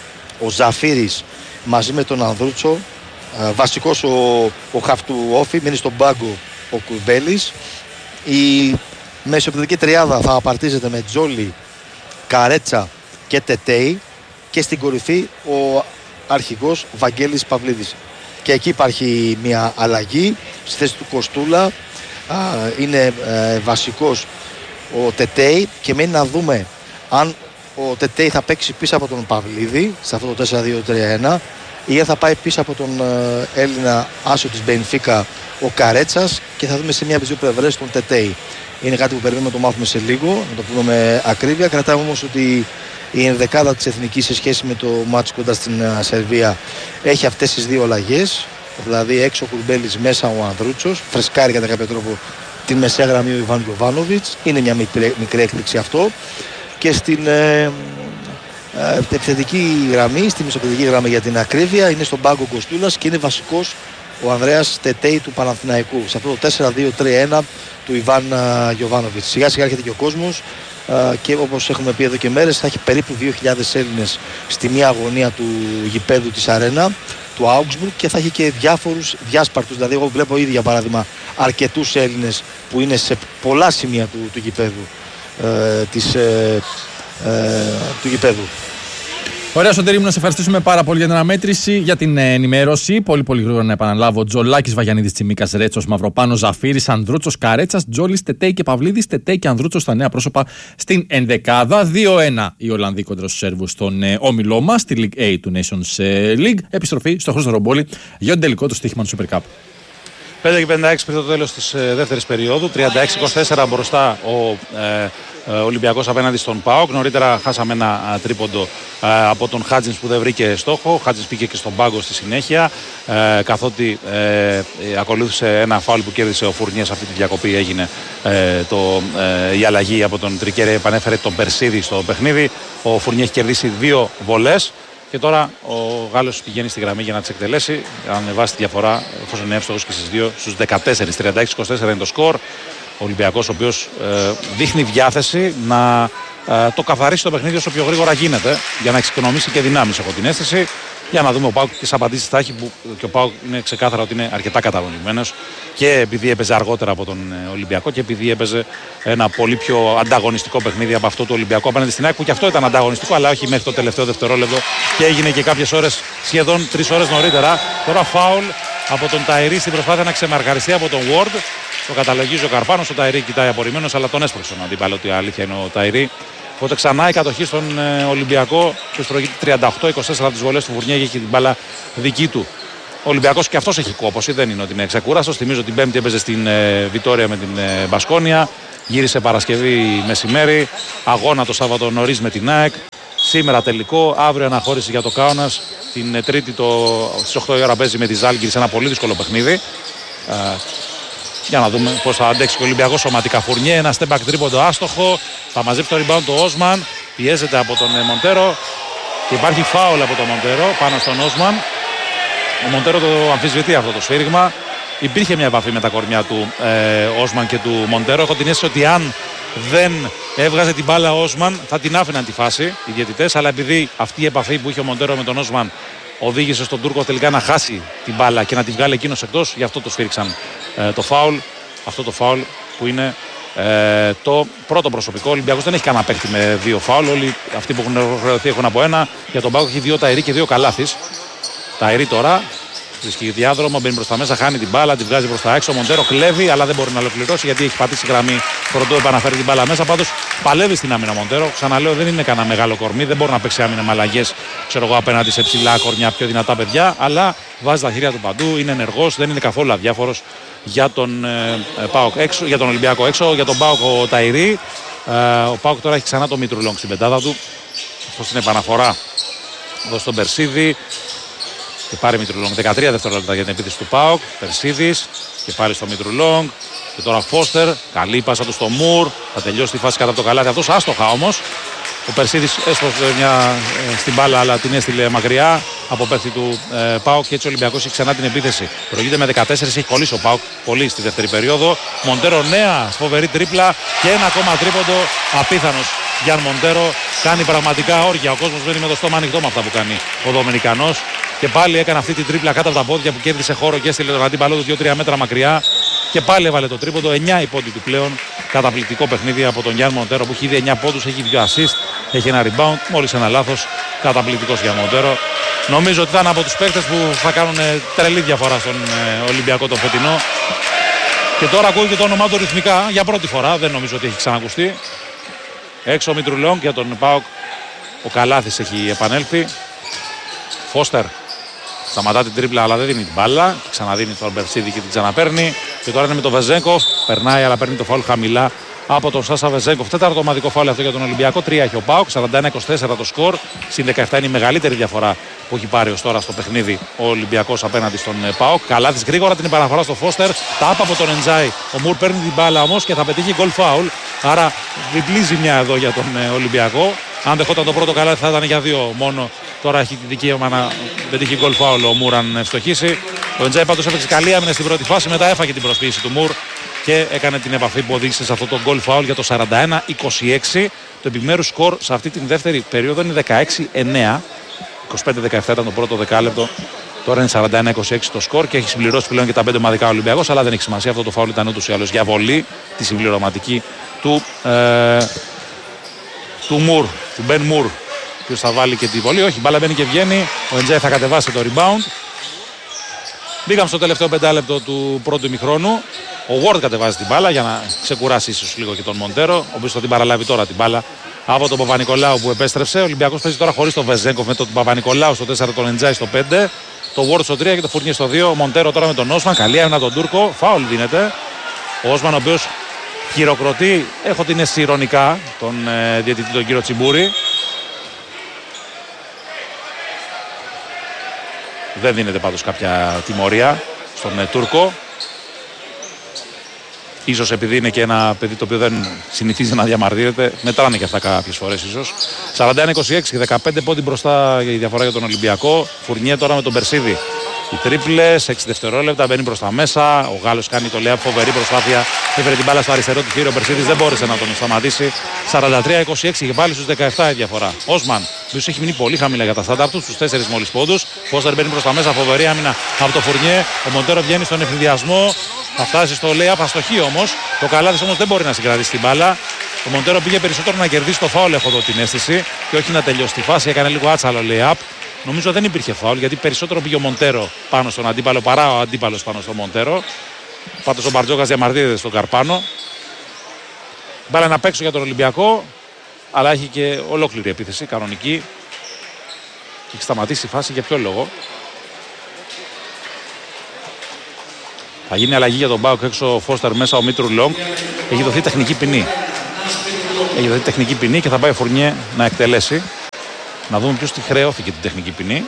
ο Ζαφύρης μαζί με τον Ανδρούτσο. Βασικός ο, ο χαφ του Όφη, μείνει στον πάγκο ο Κουρμπέλης. Η μεσοεπιθετική τριάδα θα απαρτίζεται με Τζόλι, Καρέτσα και Τετέι. Και στην κορυφή ο αρχηγός Βαγγέλης Παυλίδης. Και εκεί υπάρχει μια αλλαγή στη θέση του Κοστούλα. Είναι ε, βασικός ο Τετέι και μένει να δούμε αν ο Τετέι θα παίξει πίσω από τον Παυλίδη σε αυτό το τέσσερα δύο τρία ένα ή αν θα πάει πίσω από τον ε, Έλληνα άσο της Μπενφίκα ο Καρέτσας και θα δούμε σε μία από τις δύο πλευρές τον Τετέι. Είναι κάτι που περιμένουμε να το μάθουμε σε λίγο, να το πούμε με ακρίβεια. Κρατάμε όμως ότι η ενδεκάδα της εθνικής σε σχέση με το μάτς κοντά στην uh, Σερβία έχει αυτές τις δύο αλλαγές. Δηλαδή έξω ο Κουρμπέλης, μέσα ο Ανδρούτσος. Φρεσκάρει κατά κάποιο τρόπο την μεσαία γραμμή ο Ιβάν Γιοβάνοβιτς. Είναι μια μικρή, μικρή έκπληξη αυτό. Και στην ε, ε, επιθετική γραμμή, στη μεσοπαιδική γραμμή για την ακρίβεια, είναι στον πάγκο Κοστούλας και είναι βασικός ο Ανδρέας Τετέι του Παναθηναϊκού. Σε αυτό το τέσσερα δύο τρία ένα του Ιβάν Γιοβάνοβιτς. Σιγά σιγά έρχεται και ο κόσμος. Uh, και όπως έχουμε πει εδώ και μέρες θα έχει περίπου δύο χιλιάδες Έλληνες στη μία αγωνία του γηπέδου της Αρένα του Augsburg και θα έχει και διάφορους διάσπαρτους. Δηλαδή εγώ βλέπω ήδη για παράδειγμα αρκετούς Έλληνες που είναι σε πολλά σημεία του, του γηπέδου uh, της, uh, uh, του γηπέδου. Ωραία, Σωτήρη μου, να σε ευχαριστήσουμε πάρα πολύ για την αναμέτρηση, για την ενημέρωση. Πολύ, πολύ γρήγορα να επαναλάβω. Τζολάκης, Βαγιανίδης, Τσιμίκας, Ρέτσος, Μαυροπάνος, Ζαφύρης, Ανδρούτσος, Καρέτσας, Τζόλης, Τετέι και Παυλίδης. Τετέι και Ανδρούτσος στα νέα πρόσωπα στην ενδεκάδα. δύο ένα οι Ολλανδοί κοντρα στους Σέρβους στον ε, όμιλό μας, στη League A του Nations League. Επιστροφή στο Χρήστο Ρομπόλη για τον τελικό του Στίχημαν Super Cup. πέντε και πενήντα έξι πριν το τέλος της ε, δεύτερης περίοδου. τριάντα έξι είκοσι τέσσερα μπροστά ο ε, ε, Ολυμπιακός απέναντι στον ΠΑΟΚ. Νωρίτερα χάσαμε ένα α, τρίποντο ε, από τον Χάτζινς που δεν βρήκε στόχο. Ο Χάτζινς πήγε και στον πάγκο στη συνέχεια. Ε, καθότι ε, ε, ακολούθησε ένα φάουλ που κέρδισε ο Φουρνιές. Αυτή τη διακοπή έγινε ε, το, ε, η αλλαγή από τον Τρικέρι. Επανέφερε τον Περσίδη στο παιχνίδι. Ο Φουρνιές έχει κερδίσει δύο βολές. Και τώρα ο Γάλλος πηγαίνει στη γραμμή για να τις εκτελέσει. Ανεβάσει τη διαφορά, εφόσον είναι εύστοχος και στις δύο, στους δεκατέσσερα. τριάντα έξι είκοσι τέσσερα είναι το σκορ. Ο Ολυμπιακός, ο οποίος ε, δείχνει διάθεση να ε, το καθαρίσει το παιχνίδι όσο πιο γρήγορα γίνεται, για να εξοικονομήσει και δυνάμεις, έχω την αίσθηση. Για να δούμε ο ΠΑΟΚ τις απαντήσεις θα έχει, που και ο ΠΑΟΚ είναι ξεκάθαρα ότι είναι αρκετά καταβολημένος και επειδή έπαιζε αργότερα από τον Ολυμπιακό και επειδή έπαιζε ένα πολύ πιο ανταγωνιστικό παιχνίδι από αυτό του Ολυμπιακού απέναντι στην ΑΕΚ, που και αυτό ήταν ανταγωνιστικό, αλλά όχι μέχρι το τελευταίο δευτερόλεπτο και έγινε και κάποιες ώρες, σχεδόν τρεις ώρες νωρίτερα. Τώρα φάουλ από τον Ταϊρή στην προσπάθεια να ξεμαρκαριστεί από τον Ward. Το καταλογίζει ο Καρπάνος. Ο Ταϊρή κοιτάει απορριμμένος, αλλά τον έσπρωξε τον αντίπαλο. Ότι η αλήθεια είναι ο Ταϊρή. Οπότε ξανά η κατοχή στον ε, Ολυμπιακό. Που προηγείται τριάντα οκτώ είκοσι τέσσερα από τις βολές του Φουρνιέ και έχει την μπάλα δική του. Ο Ολυμπιακός και αυτός έχει κόπωση, δεν είναι ότι είναι ξεκούραστος. Θυμίζω την Πέμπτη έπαιζε στην ε, Βιτόρια με την ε, Μπασκόνια. Γύρισε Παρασκευή μεσημέρι. Αγώνα το Σάββατο νωρίς με την ΑΕΚ. Σήμερα τελικό. Αύριο αναχώρηση για το Κάουνας. Την ε, Τρίτη το, στις οκτώ η ώρα παίζει με τη Ζάλγκιρη σε ένα πολύ δύσκολο παιχνίδι. Ε, για να δούμε πώς θα αντέξει ο Ολυμπιακός σωματικά. Φουρνιέ, ένα step back τρίποντο άστοχο. Θα μαζέψει το rebound το Όσμαν. Πιέζεται από τον ε, Μοντέρο. Και υπάρχει φάουλ από τον Μοντέρο πάνω στον Όσμαν. Ο Μοντέρο το αμφισβητεί αυτό το σφύριγμα. Υπήρχε μια επαφή με τα κορμιά του ε, Όσμαν και του Μοντέρο. Έχω την αίσθηση ότι αν δεν έβγαζε την μπάλα ο Όσμαν θα την άφηναν τη φάση οι διαιτητές. Αλλά επειδή αυτή η επαφή που είχε ο Μοντέρο με τον Όσμαν οδήγησε στον Τούρκο τελικά να χάσει την μπάλα και να τη βγάλει εκείνος εκτός, γι' αυτό το σφύριξαν ε, το φάουλ. Αυτό το φάουλ που είναι ε, το πρώτο προσωπικό. Ο Ολυμπιακός δεν έχει κανένα παίκτη με δύο φάουλ. Όλοι αυτοί που έχουν χρεωθεί έχουν από ένα. Για τον Πάοκ έχει δύο Ταϊρή και δύο Καλάθης. Ταϊρή τώρα βρίσκει διάδρομο, μπαίνει προς τα μέσα, χάνει την μπάλα, τη βγάζει προς τα έξω. Ο Μοντέρο κλέβει, αλλά δεν μπορεί να ολοκληρώσει γιατί έχει πατήσει γραμμή. Πρωτού επαναφέρει την μπάλα μέσα. Πάντως παλεύει στην άμυνα Μοντέρο. Ξαναλέω, δεν είναι κανένα μεγάλο κορμί, δεν μπορεί να παίξει άμυνα με αλλαγές, ξέρω εγώ, απέναντι σε ψηλά κορμιά, πιο δυνατά παιδιά. Αλλά βάζει τα χέρια του παντού, είναι ενεργός, δεν είναι καθόλου αδιάφορος για τον, ε, Πάοκ έξω, για τον Ολυμπιακό έξω, για τον Πάοκ ο Ταϊρή. Ε, ο Πάοκ τώρα έχει ξανά το Μήτρου στην πεντάδα του. Αυτό στην επαναφορά εδώ στον Περσίδη. Και πάρει Μητρουλόγκ. δεκατρία δευτερόλεπτα για την επίθεση του ΠΑΟΚ. Περσίδης και πάλι στο Μητρουλόγκ. Και τώρα Φώστερ. Καλή πάσα του στο Μουρ. Θα τελειώσει τη φάση κάτω από το καλάθι. Αυτός άστοχα όμως. Ο Περσίδης έσπασε μια ε, στην μπάλα, αλλά την έστειλε μακριά από παίκτη του ε, ΠΑΟΚ. Και έτσι ο Ολυμπιακός έχει ξανά την επίθεση. Προηγείται με δεκατέσσερα, έχει κολλήσει ο ΠΑΟΚ πολύ στη δεύτερη περίοδο. Μοντέρο, νέα φοβερή τρίπλα και ένα ακόμα τρίποντο. Απίθανος Γιάν Μοντέρο. Κάνει πραγματικά όργια. Ο κόσμος μένει με το στόμα ανοιχτό με αυτά που κάνει ο Δομινικανός. Και πάλι έκανε αυτή την τρίπλα κάτω από τα πόδια που κέρδισε χώρο και έστειλε τον αντίπαλό του δύο τρία μέτρα μακριά. Και πάλι έβαλε το τρίποντο. εννιά οι πόντοι του πλέον. Καταπληκτικό παιχνίδι από τον Γιάν Μοντέρο που έχει ήδη εννιά πόντους, έχει δύο assist, έχει ένα rebound. Μόλις ένα λάθος. Καταπληκτικός Γιάν Μοντέρο. Νομίζω ότι θα είναι από τους παίκτες που θα κάνουν τρελή διαφορά στον Ολυμπιακό τον φετινό. Και τώρα ακούγεται το όνομά του ρυθμικά για πρώτη φορά. Δεν νομίζω ότι έχει ξανακουστεί. Έξω ο Μητρουλόγκ για τον ΠΑΟΚ. Ο Καλάθης έχει επανέλθει. Φώστερ σταματά την τρίπλα αλλά δεν δίνει την μπάλα. Ξαναδίνει τον Μπερσίδη και την ξαναπαίρνει. Και τώρα είναι με τον Βεζέγκοφ. Περνάει αλλά παίρνει το φάουλ χαμηλά από τον Σάσα Βεζέγκοφ. Τέταρτο ομαδικό φάουλ αυτό για τον Ολυμπιακό. Τρία έχει ο ΠΑΟΚ. σαράντα ένα είκοσι τέσσερα το σκορ. Συν δεκαεπτά είναι η μεγαλύτερη διαφορά που έχει πάρει ως τώρα στο παιχνίδι ο Ολυμπιακός απέναντι στον ΠΑΟΚ. Καλάθης γρήγορα την επαναφορά στο Φώστερ. Τάπα από τον Εντζάι. Ο Μουρ παίρνει την μπάλα όμως και θα πετύχει γκολ φάουλ. Άρα διπλή ζημιά εδώ για τον Ολυμπιακό. Αν δεχόταν το πρώτο Καλάθι θα ήταν για δύο μόνο. Τώρα έχει τη δικαίωμα να πετύχει γκολ φάουλ ο Μουρ αν ευστοχήσει. Ο Εντζάι πάντως έπαιξε καλή άμυνα στην πρώτη φάση. Μετά έφαγε την προσποίηση του Μουρ και έκανε την επαφή που οδήγησε σε αυτό το γκολ φάουλ για το σαράντα ένα είκοσι έξι. Το επιμέρους σκορ σε αυτή την δεύτερη περίοδο είναι δεκαέξι εννέα. είκοσι πέντε δεκαεπτά ήταν το πρώτο δεκάλεπτο. Τώρα είναι σαράντα ένα είκοσι έξι το σκορ και έχει συμπληρώσει πλέον και τα πέντε ομαδικά Ολυμπιακός. Αλλά δεν έχει σημασία. Αυτό το φάουλ ήταν ούτως ή άλλως για βολή τη συμπληρωματική του, ε, του Μουρ, του Μπεν Μουρ. Ποιος θα βάλει και τη βολή. Όχι, μπάλα μπαίνει και βγαίνει. Ο Εντζάι θα κατεβάσει το rebound. Μπήκαμε στο τελευταίο πεντάλεπτο του πρώτου ημιχρόνου. Ο Ward κατεβάζει την μπάλα για να ξεκουράσει ίσως λίγο και τον Μοντέρο, ο οποίος θα την παραλάβει τώρα την μπάλα από τον Παπα-Νικολάου που επέστρεψε. Ο Ολυμπιακός παίζει τώρα χωρίς τον Βεζέγκοφ με τον Παπα-Νικολάου στο τέσσερα, τον Εντζάι στο πέντε, το Ward στο τρία και το Φουρνιέ στο δύο. Ο Μοντέρο τώρα με τον Όσμαν. Καλή άμυνα τον Τούρκο. Φάουλ δίνεται. Ο Όσμαν ο οποίος χειροκροτεί, έχω την αίσθηση ειρωνικά, τον ε, διαιτητή τον κύριο Τσιμπούρη. Δεν δίνεται πάντως κάποια τιμωρία στον ε, Τούρκο. Ίσως επειδή είναι και ένα παιδί το οποίο δεν συνηθίζει να διαμαρτύρεται, μετράνε και αυτά κάποιες φορές ίσως. σαράντα ένα είκοσι έξι και δεκαπέντε πόντι μπροστά η διαφορά για τον Ολυμπιακό. Φουρνιέ τώρα με τον Περσίδη. Οι τρίπλες, έξι δευτερόλεπτα, μπαίνει προς τα μέσα. Ο Γάλλος κάνει το λεάπ, φοβερή προσπάθεια. Έφερε την μπάλα στο αριστερό του χείρι. Ο Περσίδης δεν μπόρεσε να τον σταματήσει. σαράντα τρία είκοσι έξι και πάλι στους δεκαεπτά η διαφορά. Όσμαν, ο οποίος έχει μείνει πολύ χαμηλά για τα στάνταρ του, στους τέσσερις μόλις πόντους. Φώστερ μπαίνει προς τα μέσα, φοβερή άμυνα από το Φουρνιέ. Ο Μοντέρο βγαίνει στον εφηδιασμό. Θα φτάσει στο lay-up, αστοχή όμως. Το Καλάθης όμως δεν μπορεί να συγκρατήσει την μπάλα. Ο Μοντέρο πήγε περισσότερο να κερδίσει το φάουλ, έχω εδώ την αίσθηση, και όχι να τελειώσει τη φάση. Έκανε λίγο άτσαλο lay-up. Νομίζω δεν υπήρχε φάουλ γιατί περισσότερο πήγε ο Μοντέρο πάνω στον αντίπαλο παρά ο αντίπαλος πάνω στον Μοντέρο. Πάντως ο Μπαρτζόκας διαμαρτύρεται στον Καρπάνο. Μπάλα να παίξω για τον Ολυμπιακό, αλλά έχει και ολόκληρη επίθεση κανονική. Έχει σταματήσει η φάση για ποιο λόγο. Θα γίνει αλλαγή για τον Μπάουκ έξω ο Φώστερ, μέσα ο Μήτρου Λόγκ. Έχει δοθεί τεχνική ποινή. Έχει δοθεί τεχνική ποινή και θα πάει ο Φουρνιέ να εκτελέσει. Να δούμε ποιος τη χρεώθηκε την τεχνική ποινή.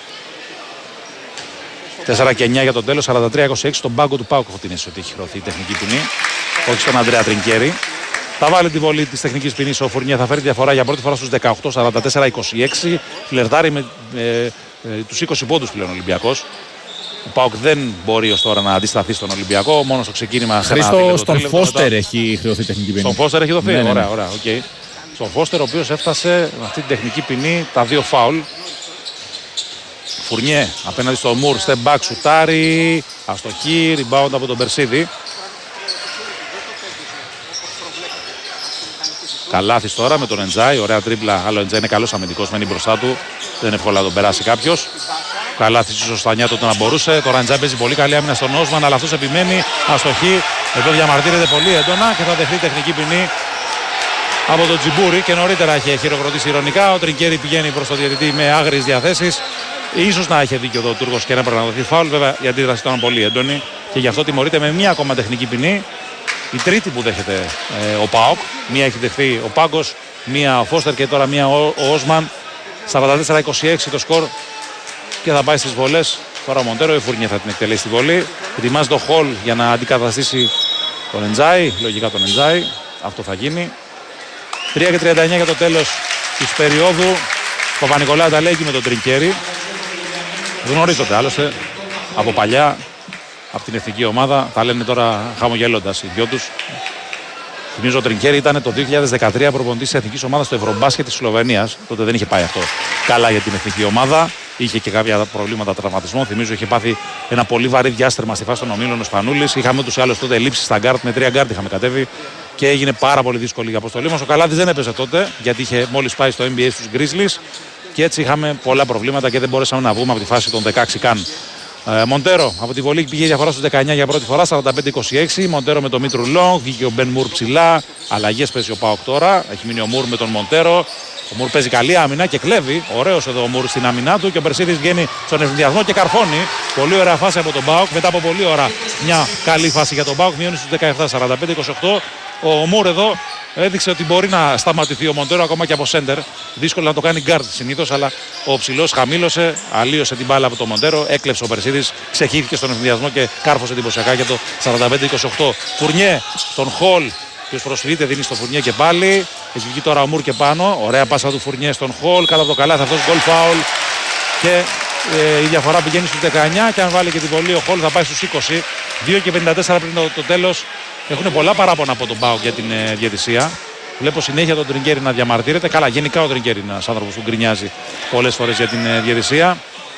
τέσσερα και εννιά για το τέλος, σαράντα τρία είκοσι έξι. Στον πάγκο του Πάουκ έχω την αίσθηση ότι έχει χρεωθεί η τεχνική ποινή. Όχι στον Αντρέα Τρινκέρι. Θα βάλει τη βολή της τεχνικής ποινής ο Φουρνιέ. Θα φέρει διαφορά για πρώτη φορά στους δεκαοκτώ, σαράντα τέσσερα είκοσι έξι. Φλερτάρει με ε, ε, τους είκοσι πόντους πλέον ο Ολυμπιακός. Ο ΠΑΟΚ δεν μπορεί ως τώρα να αντισταθεί στον Ολυμπιακό. Μόνο στο ξεκίνημα. Χρήστο, στον Φώστερ μετά... έχει χρεωθεί τεχνική ποινή. Στον Φώστερ έχει δοθεί. Ναι, ναι, ναι. Ωραία, ωραία. Okay. Στον Φώστερ, ο οποίος έφτασε με αυτή την τεχνική ποινή τα δύο φάουλ. Φουρνιέ απέναντι στο Μουρ. Step back, σουτάρι. Αστοχή. Rebound από τον Περσίδη. Καλάθης τώρα με τον Εντζάι. Ωραία τρίπλα. Άλλο Εντζάι είναι καλός αμυντικός. Μένει μπροστά του. Δεν είναι εύκολο να τον περάσει κάποιος. Καλάθης ίσως στα νιάτα του να μπορούσε. Τώρα Εντζάι παίζει πολύ καλή άμυνα στον Όσμαν. Αλλά αυτός επιμένει. Αστοχή. Εδώ διαμαρτύρεται πολύ έντονα και θα δεχτεί τεχνική ποινή από τον Τζιμπούρι. Και νωρίτερα έχει χειροκροτήσει ειρωνικά. Ο Τρινκέρι πηγαίνει προς το διαιτητή με άγριες διαθέσεις. Ίσως να έχει δίκιο εδώ ο Τούρκος και να πρέπει να δοθεί φάουλ. Βέβαια η αντίδραση ήταν πολύ έντονη και γι' αυτό τιμωρείται με μία ακόμα τεχνική ποινή. Η τρίτη που δέχεται ε, ο ΠΑΟΚ. Μία έχει δεχθεί ο Πάγκος, μία ο Φώστερ και τώρα μία ο, ο Όσμαν. σαράντα τέσσερα είκοσι έξι το σκορ και θα πάει στις βολές. Τώρα ο Μοντέρο, η Φουρνιέ θα την εκτελέσει τη βολή. Ετοιμάζει το Χολ για να αντικαταστήσει τον Εντζάι. Λογικά τον Εντζάι. Αυτό θα γίνει. τρία και τριάντα εννιά για το τέλος της περίοδου. Ο Παπα-Νικολάου τα λέει με τον Τρινκέρι. Γνωρίζονται άλλωστε από παλιά. Από την εθνική ομάδα, τα λένε τώρα χαμογελώντας οι δυο τους. Θυμίζω ο Τρινκέρι ήταν το δύο χιλιάδες δεκατρία προπονητής της εθνικής ομάδας στο Ευρωμπάσκετ της Σλοβενίας. Τότε δεν είχε πάει αυτό καλά για την εθνική ομάδα. Είχε και κάποια προβλήματα τραυματισμών. Θυμίζω είχε πάθει ένα πολύ βαρύ διάστρεμα στη φάση των ομίλων ο Σπανούλης. Είχαμε ούτως ή άλλως τότε ελλείψεις στα γκάρτ, με τρία γκάρτ είχαμε κατέβει και έγινε πάρα πολύ δύσκολη η αποστολή μας. Ο Καλάθης δεν έπαιζε τότε γιατί είχε μόλις πάει στο N B A στους Grizzlies και έτσι είχαμε πολλά προβλήματα και δεν μπορέσαμε να βγούμε από τη φάση των δεκαέξι καν. Ε, Μοντέρο από τη βολή πήγε διαφορά στους δεκαεννιά για πρώτη φορά, σαράντα πέντε είκοσι έξι. Μοντέρο με τον Μήτρου Λόγκ, βγήκε ο Μπεν Μουρ ψηλά. Αλλαγές παίζει ο ΠΑΟΚ τώρα. Έχει μείνει ο Μουρ με τον Μοντέρο. Ο Μουρ παίζει καλή άμυνα και κλέβει. Ωραίος εδώ ο Μουρ στην άμυνά του και ο Περσίδης βγαίνει στον ευνηδιασμό και καρφώνει. Πολύ ωραία φάση από τον ΠΑΟΚ. Μετά από πολύ ώρα μια καλή φάση για τον ΠΑΟΚ. Μειώνει στους δεκαεπτά, σαράντα πέντε είκοσι οκτώ. Ο Μουρ εδώ έδειξε ότι μπορεί να σταματηθεί ο Μοντέρο ακόμα και από σέντερ. Δύσκολο να το κάνει γκάρτ συνήθως, αλλά ο ψηλός χαμήλωσε, αλλίωσε την μπάλα από τον Μοντέρο, έκλεψε ο Περσίδης, ξεχύθηκε στον ευθυνδιασμό και κάρφωσε εντυπωσιακά για το σαράντα πέντε είκοσι οκτώ. Φουρνιέ στον Χολ, ποιος προσφυγείται, δίνει στο Φουρνιέ και πάλι. Έχει βγει τώρα ο Μουρ και πάνω. Ωραία πάσα του Φουρνιέ στον Χολ, κάτω από το καλάθι αυτός γκολ φάουλ. Και ε, η διαφορά πηγαίνει στους δεκαεννιά και αν βάλει και τη βολή ο Χολ θα πάει στους είκοσι. δύο και πενήντα τέσσερα πριν το, το τέλος. Έχουν πολλά παράπονα από τον ΠΑΟΚ για την ε, διαιτησία. Βλέπω συνέχεια τον Τρινκέρι να διαμαρτύρεται. Καλά, γενικά ο Τρινκέρι είναι ένας άνθρωπος που γκρινιάζει πολλές φορές για την ε, διαιτησία.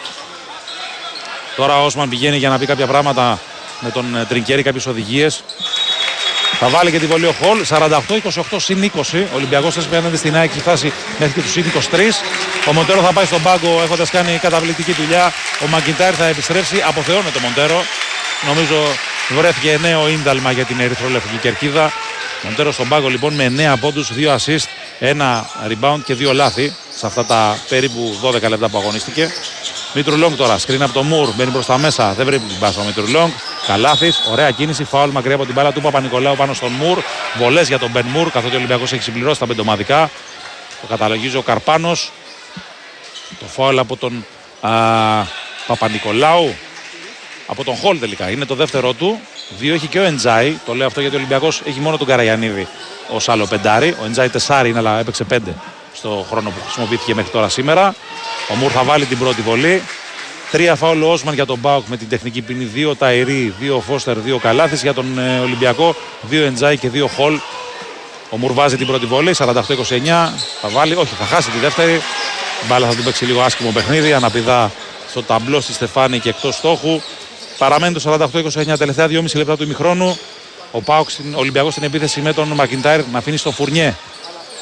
Τώρα ο Όσμαν πηγαίνει για να πει κάποια πράγματα με τον ε, Τρινκέρι, κάποιες οδηγίες. Θα βάλει και τη βολή ο Χολ. σαράντα οκτώ είκοσι οκτώ συν είκοσι. Ο Ολυμπιακός θες πέναντι στην ΑΕΚ, έχει φτάσει μέχρι και τους συν είκοσι τρία. Ο Μοντέρο θα πάει στον πάγκο έχοντας κάνει καταβλητική δουλειά. Ο Μακιντάρ θα επιστρέψει. Αποθεώνεται ο Μοντέρο. Νομίζω βρέθηκε νέο ίνταλμα για την ερυθρόλευκη κερκίδα. Μοντέρο στον πάγκο λοιπόν με εννέα πόντους, δύο assist, ένα rebound και δύο λάθη σε αυτά τα περίπου δώδεκα λεπτά που αγωνίστηκε. Μήτρου Λόγκ τώρα, σκριν από το Μουρ, μπαίνει προς τα μέσα, δεν βρέπει την πάσα ο Μήτρου Λόγκ. Καλάθης, ωραία κίνηση, φάουλ μακριά από την μπάλα του Παπα-Νικολάου πάνω στον Μουρ. Βολές για τον Μπεν Μουρ, καθότι ο Ολυμπιακός έχει συμπληρώσει τα πεντομαδικά. Το καταλογίζει ο Καρπάνος. Το φάουλ από τον Παπα-Νικολάου. Από τον Χολ τελικά, είναι το δεύτερο του. Δύο έχει και ο Εντζάι. Το λέω αυτό γιατί ο Ολυμπιακός έχει μόνο τον Καραγιαννίδη ως άλλο πεντάρι. Ο Εντζάι τεσσάρι είναι, αλλά έπαιξε πέντε στο χρόνο που χρησιμοποιήθηκε μέχρι τώρα σήμερα. Ο Μουρ θα βάλει την πρώτη βολή. Τρία φάουλ ο Όσμαν για τον ΠΑΟΚ με την τεχνική ποινή. Δύο Ταϊρή, δύο Φώστερ, δύο Καλάθης. Για τον ε, Ολυμπιακό, δύο Εντζάι και δύο Χολ. Ο Μουρ βάζει την πρώτη βολή, σαράντα οκτώ είκοσι εννιά. Θα βάλει, όχι, θα χάσει τη δεύτερη. Η μπάλα θα την παίξει λίγο άσχημο παιχνίδι. Αναπηδά στο ταμπλό στη Στεφάνη και εκτός στόχου. Παραμένει το σαράντα οκτώ είκοσι εννιά, τελευταία δυόμιση λεπτά του ημιχρόνου. Ο ΠΑΟΚ στην Ολυμπιακό στην επίθεση με τον Μακιντάρ να αφήνει στο Φουρνιέ.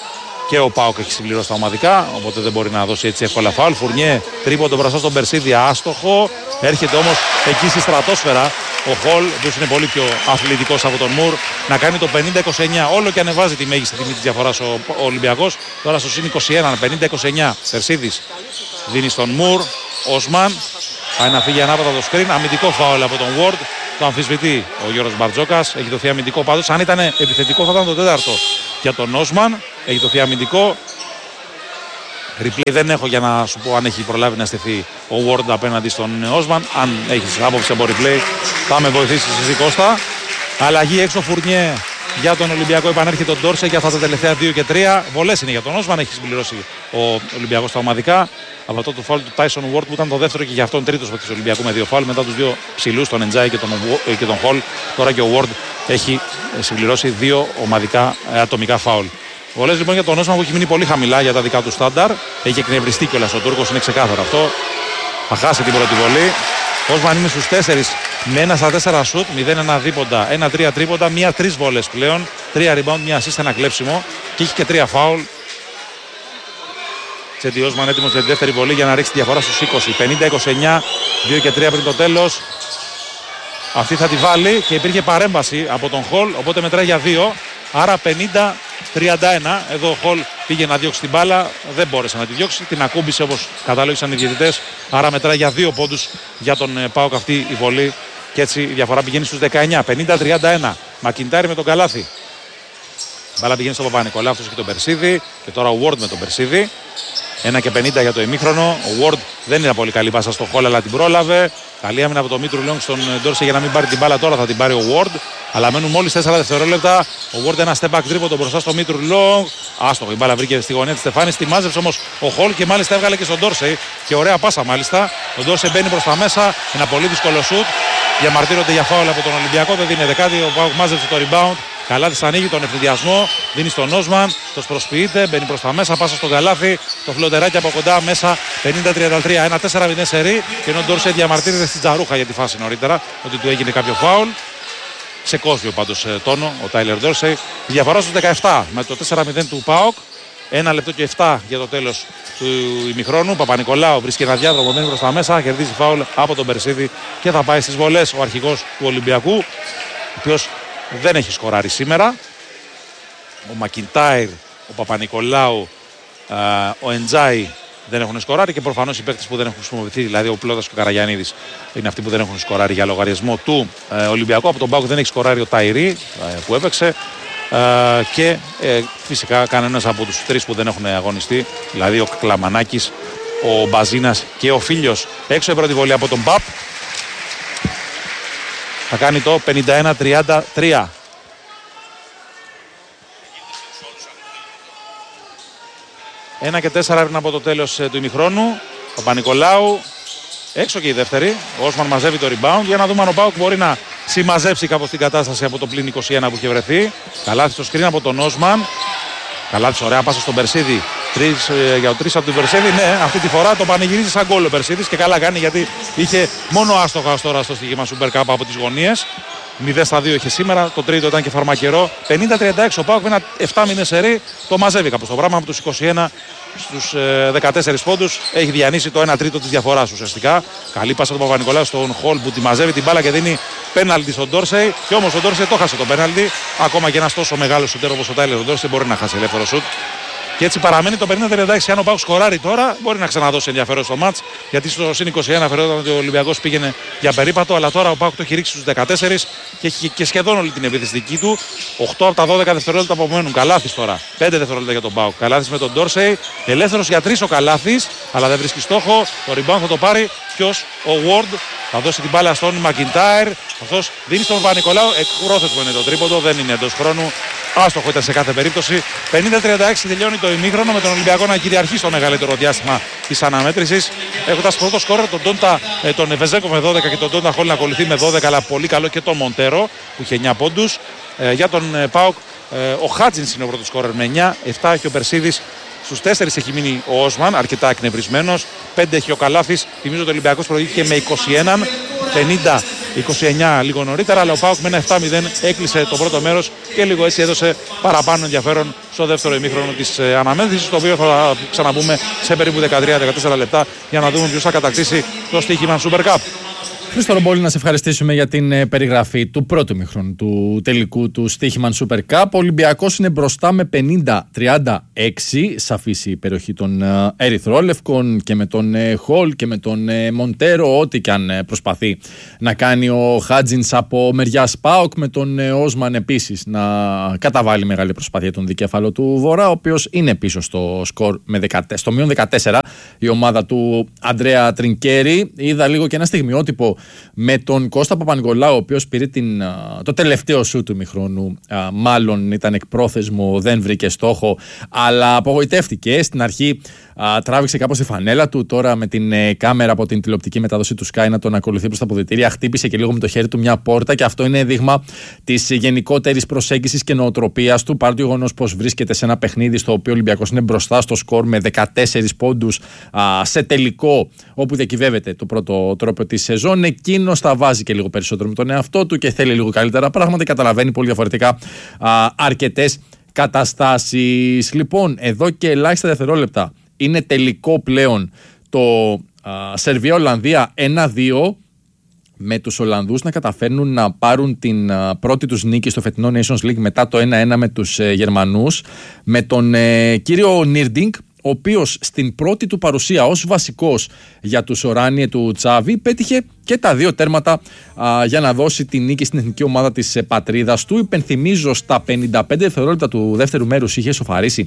Και ο Πάοκ έχει συμπληρώσει τα ομαδικά, οπότε δεν μπορεί να δώσει έτσι εύκολα φάουλ. Φουρνιέ τρίποντο μπροστά στον Περσίδη, άστοχο. Έρχεται όμως εκεί στη στρατόσφαιρα ο Χολ, ο οποίος είναι πολύ πιο αθλητικός από τον Μουρ, να κάνει το πενήντα είκοσι εννιά. Όλο και ανεβάζει τη μέγιστη τιμή της διαφοράς ο, ο Ολυμπιακός. Τώρα στο συν είκοσι ένα, πενήντα είκοσι εννιά. Περσίδης δίνει στον Μουρ. Όσμαν πάει να φύγει ανάποδα το σκριν. Αμυντικό φάουλ από τον Ward. Το αμφισβητεί ο Γιώργος Μπαρτζόκας. Έχει δοθεί αμυντικό πάντως. Αν ήταν επιθετικό θα ήταν το τέταρτο για τον Όσμαν. Έχει δοθεί αμυντικό. Replay δεν έχω για να σου πω αν έχει προλάβει να στηθεί ο Ward απέναντι στον Όσμαν. Αν έχεις άποψη από replay θα με βοηθήσεις εσύ Κώστα. Αλλαγή έξω Φουρνιέ για τον Ολυμπιακό. Επανέρχεται τον Ντόρσε για αυτά τα τελευταία δύο και τρία. Βολές είναι για τον Όσμαν. Έχει συμπληρώσει ο Ολυμπιακός στα ομαδικά. Από αυτό το φάουλ του Tyson Ward που ήταν το δεύτερο και για αυτόν τρίτος του Ολυμπιακού με δύο φάουλ. Μετά τους δύο ψηλούς, τον Εντζάι και τον, και τον Χολ. Τώρα και ο Ward έχει συμπληρώσει δύο ομαδικά ατομικά φάουλ. Βολές λοιπόν για τον Όσμαν που έχει μείνει πολύ χαμηλά για τα δικά του στάνταρ. Έχει εκνευριστεί κιόλας ο Τούρκος, είναι ξεκάθαρο αυτό. Θα χάσει την πρώτη βολή. Ο Όσμαν είναι στους τέσσερα με ένα στα τέσσερα σουτ, μηδέν ένα δίποντα, ένα τρία τρίποντα, μία τρεις βολές πλέον, τρία rebound, μία assist, ένα κλέψιμο και έχει και τρία φάουλ. Τσέντι Όσμαν έτοιμος για τη δεύτερη βολή για να ρίξει τη διαφορά στους είκοσι. πενήντα είκοσι εννιά, δύο και τρία πριν το τέλος. Αυτή θα τη βάλει και υπήρχε παρέμβαση από τον Χολ, οπότε μετράει για δύο. Άρα πενήντα τριάντα ένα. Εδώ ο Χολ πήγε να διώξει την μπάλα, δεν μπόρεσε να τη διώξει. Την ακούμπησε όπως κατάλογησαν οι διαιτητές. Άρα μετράει για δύο πόντους για τον ΠΑΟΚ αυτή η βολή. Και έτσι η διαφορά πηγαίνει στους δεκαεννιά. πενήντα τριάντα ένα. Μακιντάρι με τον Καλάθι. Μπάλα πηγαίνει στον Παπα-Νικολάου και τον Περσίδη. Και τώρα ο Ward με τον Περσίδη. ένα και πενήντα για το ημίχρονο. Ο Ward δεν είναι πολύ καλή πάσα στο Χολ, αλλά την πρόλαβε. Καλή άμυνα από τον Μήτρου Λόγκ στον Ντόρσε για να μην πάρει την μπάλα. Τώρα θα την πάρει ο Ward. Αλλά μένουν μόλις τέσσερα δευτερόλεπτα. Ο Ward ένα step back τρίποντο μπροστά στο Μήτρου Λόγκ. Άστοχο, η μπάλα βρήκε στη γωνία τη Στεφάνη. Τη μάζεψε όμως ο Χολ και μάλιστα έβγαλε και στον Ντόρσε. Και ωραία πάσα μάλιστα. Ο Ντόρσε μπαίνει προς τα μέσα. Ένα πολύ δύσκολο σουτ. Διαμαρτύρονται για φάουλ από τον Ολυμπιακό. Δεν δίνει δεκάτη. Ο Πάοκ μάζεψε το rebound. Καλάθης ανοίγει τον ευνηδιασμό, δίνει στον Όσμαν, το προσποιείται, μπαίνει προς τα μέσα, πάσα στον Καλάθι, το φλοντεράκι από κοντά μέσα, πενήντα τριάντα τρία, ένα τέσσερα μηδέν σερί, και ενώ ο Ντόρσε διαμαρτύρεται στην Τζαρούχα για τη φάση νωρίτερα, ότι του έγινε κάποιο φάουλ. Σε κόσμιο πάντως τόνο ο Τάιλερ Ντόρσε. Η διαφορά στους δεκαεπτά με το τέσσερα μηδέν του ΠΑΟΚ, ένα λεπτό και επτά για το τέλος του ημιχρόνου. Παπα-Νικολάου βρίσκει ένα διάδρομο, μπαίνει προς τα μέσα, κερδίζει φάουλ από τον Περσίδη και θα πάει στις βολές ο αρχηγός του Ολυμπιακού, ο οποίος δεν έχει σκοράρει σήμερα. Ο Μακιντάιρ, ο Παπα-Νικολάου, ο Εντζάι δεν έχουν σκοράρει και προφανώς οι παίκτες που δεν έχουν χρησιμοποιηθεί, δηλαδή ο Πλώτας και ο Καραγιαννίδης, είναι αυτοί που δεν έχουν σκοράρει για λογαριασμό του ε, Ολυμπιακού. Από τον ΠΑΟΚ δεν έχει σκοράρει ο Ταϊρή ε, που έπαιξε ε, και ε, φυσικά κανένας από τους τρεις που δεν έχουν αγωνιστεί, δηλαδή ο Κλαμανάκης, ο Μπαζίνας και ο Φίλιος. Έξω η πρώτη βολή από τον ΠΑΠ. Θα κάνει το πενήντα ένα τριάντα τρία. ένα και τέσσερα πριν από το τέλος του ημιχρόνου. Ο Παπα-Νικολάου έξω και η δεύτερη. Ο Όσμαν μαζεύει το rebound. Για να δούμε αν ο ΠΑΟΚ μπορεί να συμμαζέψει κάπως την κατάσταση από το πλήν είκοσι ένα που είχε βρεθεί. Καλάθι στο σκριν από τον Όσμαν. Καλάθι, ωραία πάσα στον Περσίδη. Τρεις, ε, για το τρεις από τον Περσίδη. Ναι, αυτή τη φορά το πανηγυρίζει σαν γκολ ο Περσίδης και καλά κάνει, γιατί είχε μόνο άστοχα τώρα στο στοίχημα Super Cup από τις γωνίες. μηδέν στα δύο είχε σήμερα, το τρίτο ήταν και φαρμακερό. πενήντα τριάντα έξι ο ΠΑΟΚ με ένα επτά μηδέν σερί. Το μαζεύει κάπως το πράγμα από τους είκοσι ένα στους ε, δεκατέσσερα πόντους. Έχει διανύσει το ένα τρίτο της διαφοράς ουσιαστικά. Καλή πάσα του Παπα-Νικολάου στον Χολ που τη μαζεύει την μπάλα και δίνει πέναλτι στον Ντόρσεϊ. Και όμως ο Ντόρσεϊ το χάσε το πέναλτι. Ακόμα και ένας τόσο μεγάλος σουτέρ όπως ο Τάιλερ Ντόρσεϊ μπορεί να χάσει ελεύθερο σουτ. Και έτσι παραμένει το πενήντα τριάντα έξι. Αν ο ΠΑΟΚ σκοράρει τώρα, μπορεί να ξαναδώσει ενδιαφέρον στο μάτς. Γιατί στο συν είκοσι ένα φερόταν ότι ο Ολυμπιακός πήγαινε για περίπατο. Αλλά τώρα ο ΠΑΟΚ το έχει ρίξει στους δεκατέσσερα και έχει και σχεδόν όλη την επιθετική του. οκτώ από τα δώδεκα δευτερόλεπτα που απομένουν. Καλάθης τώρα. πέντε δευτερόλεπτα για τον ΠΑΟΚ. Καλάθης με τον Ντόρσεϊ. Ελεύθερος για τρεις ο Καλάθης. Αλλά δεν βρίσκει στόχο. Το rebound θα το πάρει. Ποιος? Ο Ward. Θα δώσει την μπάλα στον Μακιντάιρ. Αυτός δίνει στον Παπα-Νικολάου. Εκπρόθεσμο είναι το τρίποντο. Δεν είναι εντός χρόνου. Άστοχο ήταν σε κάθε περίπτωση. πενήντα τριάντα έξι τελειώνει το ημίχρονο με τον Ολυμπιακό να κυριαρχεί στο μεγαλύτερο διάστημα της αναμέτρησης. Έχοντας πρώτο σκόρερ τον Τόντα, ε, τον Βεζέκο με δώδεκα και τον Τόντα Χολ να ακολουθεί με δώδεκα, αλλά πολύ καλό και τον Μοντέρο που είχε εννιά πόντους. Ε, για τον ε, ΠΑΟΚ ε, ο Χάτζινς είναι ο πρώτος σκόρερ με εννιά, επτά έχει ο Περσίδης. Στους τέσσερις έχει μείνει ο Όσμαν, αρκετά εκνευρισμένος. πέντε έχει ο Καλάθης. Θυμίζω ότι ο Ολυμπιακός προηγήθηκε με είκοσι ένα πενήντα είκοσι εννιά λίγο νωρίτερα, αλλά ο ΠΑΟΚ με ένα επτά μηδέν έκλεισε το πρώτο μέρος και λίγο έτσι έδωσε παραπάνω ενδιαφέρον στο δεύτερο ημίχρονο της ε, αναμέτρησης, το οποίο θα ξαναπούμε σε περίπου δεκατρία με δεκατέσσερα λεπτά για να δούμε ποιος θα κατακτήσει το στοίχημα Super Cup. Χρήστο Ρομπόλη, να σε ευχαριστήσουμε για την ε, περιγραφή του πρώτου ημιχρόνου του τελικού του στοίχημαν Super Cup. Ο Ολυμπιακός είναι μπροστά με πενήντα τριάντα έξι, σαφής η υπεροχή των ε, Ερυθρόλευκων και με τον ε, Χολ και με τον ε, Μοντέρο, ό,τι και αν ε, προσπαθεί να κάνει ο Χάτζινς από μεριάς ΠΑΟΚ, με τον ε, Όσμαν επίσης να καταβάλει μεγάλη προσπάθεια τον δικέφαλο του Βορρά, ο οποίος είναι πίσω στο σκορ με δεκατέσσερα, στο μείον δεκατέσσερα η ομάδα του Αντρέα Τρινκέρι. Είδα λίγο και ένα στιγμιότυπο με τον Κώστα Παπα-Νικολάου, ο οποίος πήρε την, το τελευταίο σου του ημιχρόνου. Μάλλον ήταν εκπρόθεσμο, δεν βρήκε στόχο, αλλά απογοητεύτηκε. Στην αρχή α, τράβηξε κάπως τη φανέλα του. Τώρα με την ε, κάμερα από την τηλεοπτική μετάδοση του Sky να τον ακολουθεί προς τα αποδυτήρια, χτύπησε και λίγο με το χέρι του μια πόρτα, και αυτό είναι δείγμα της γενικότερης προσέγγισης και νοοτροπίας του, παρά το γεγονός πως βρίσκεται σε ένα παιχνίδι στο οποίο ο Ολυμπιακός είναι μπροστά στο σκορ με δεκατέσσερις πόντους α, σε τελικό, όπου διακυβεύεται το πρώτο τρόπο της σεζόν. Εκείνος τα βάζει και λίγο περισσότερο με τον εαυτό του και θέλει λίγο καλύτερα πράγματα. Καταλαβαίνει πολύ διαφορετικά αρκετές καταστάσεις. Λοιπόν, εδώ και ελάχιστα δευτερόλεπτα είναι τελικό πλέον το Σερβία-Ολλανδία ένα δύο, με τους Ολλανδούς να καταφέρνουν να πάρουν την uh, πρώτη τους νίκη στο φετινό Nations League μετά το ένα ένα με τους uh, Γερμανούς, με τον uh, κύριο Νίρντινγκ, ο οποίος στην πρώτη του παρουσία ως βασικός για τους Οράνιε του Τσάβη πέτυχε και τα δύο τέρματα α, για να δώσει τη νίκη στην εθνική ομάδα της ε, πατρίδας του. Υπενθυμίζω, στα πενήντα πέντε δευτερόλεπτα του δεύτερου μέρους είχε σοφαρίσει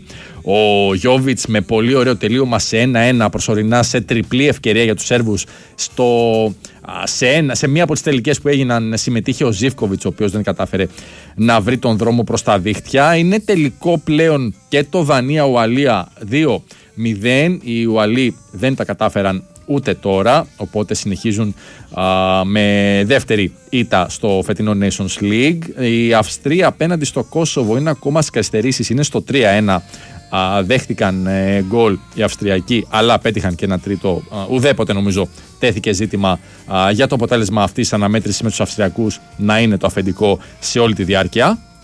ο Γιόβιτς με πολύ ωραίο τελείωμα σε ένα ένα προσωρινά, σε τριπλή ευκαιρία για τους Σέρβους. Στο, α, σε, ένα, σε μία από τις τελικές που έγιναν συμμετείχε ο Ζίβκοβιτς, ο οποίος δεν κατάφερε να βρει τον δρόμο προς τα δίχτυα. Είναι τελικό πλέον και το Δανία-Ουαλία δύο μηδέν. Οι Ουαλοί δεν τα κατάφεραν ούτε τώρα, οπότε συνεχίζουν α, με δεύτερη ήττα στο φετινό Nations League. Η Αυστρία απέναντι στο Κόσοβο είναι ακόμα στις καθυστερήσεις, είναι στο τρία ένα. Α, δέχτηκαν ε, γκολ οι Αυστριακοί, αλλά πέτυχαν και ένα τρίτο. Α, ουδέποτε νομίζω τέθηκε ζήτημα α, για το αποτέλεσμα αυτής της αναμέτρησης με τους Αυστριακούς να είναι το αφεντικό σε όλη τη διάρκεια.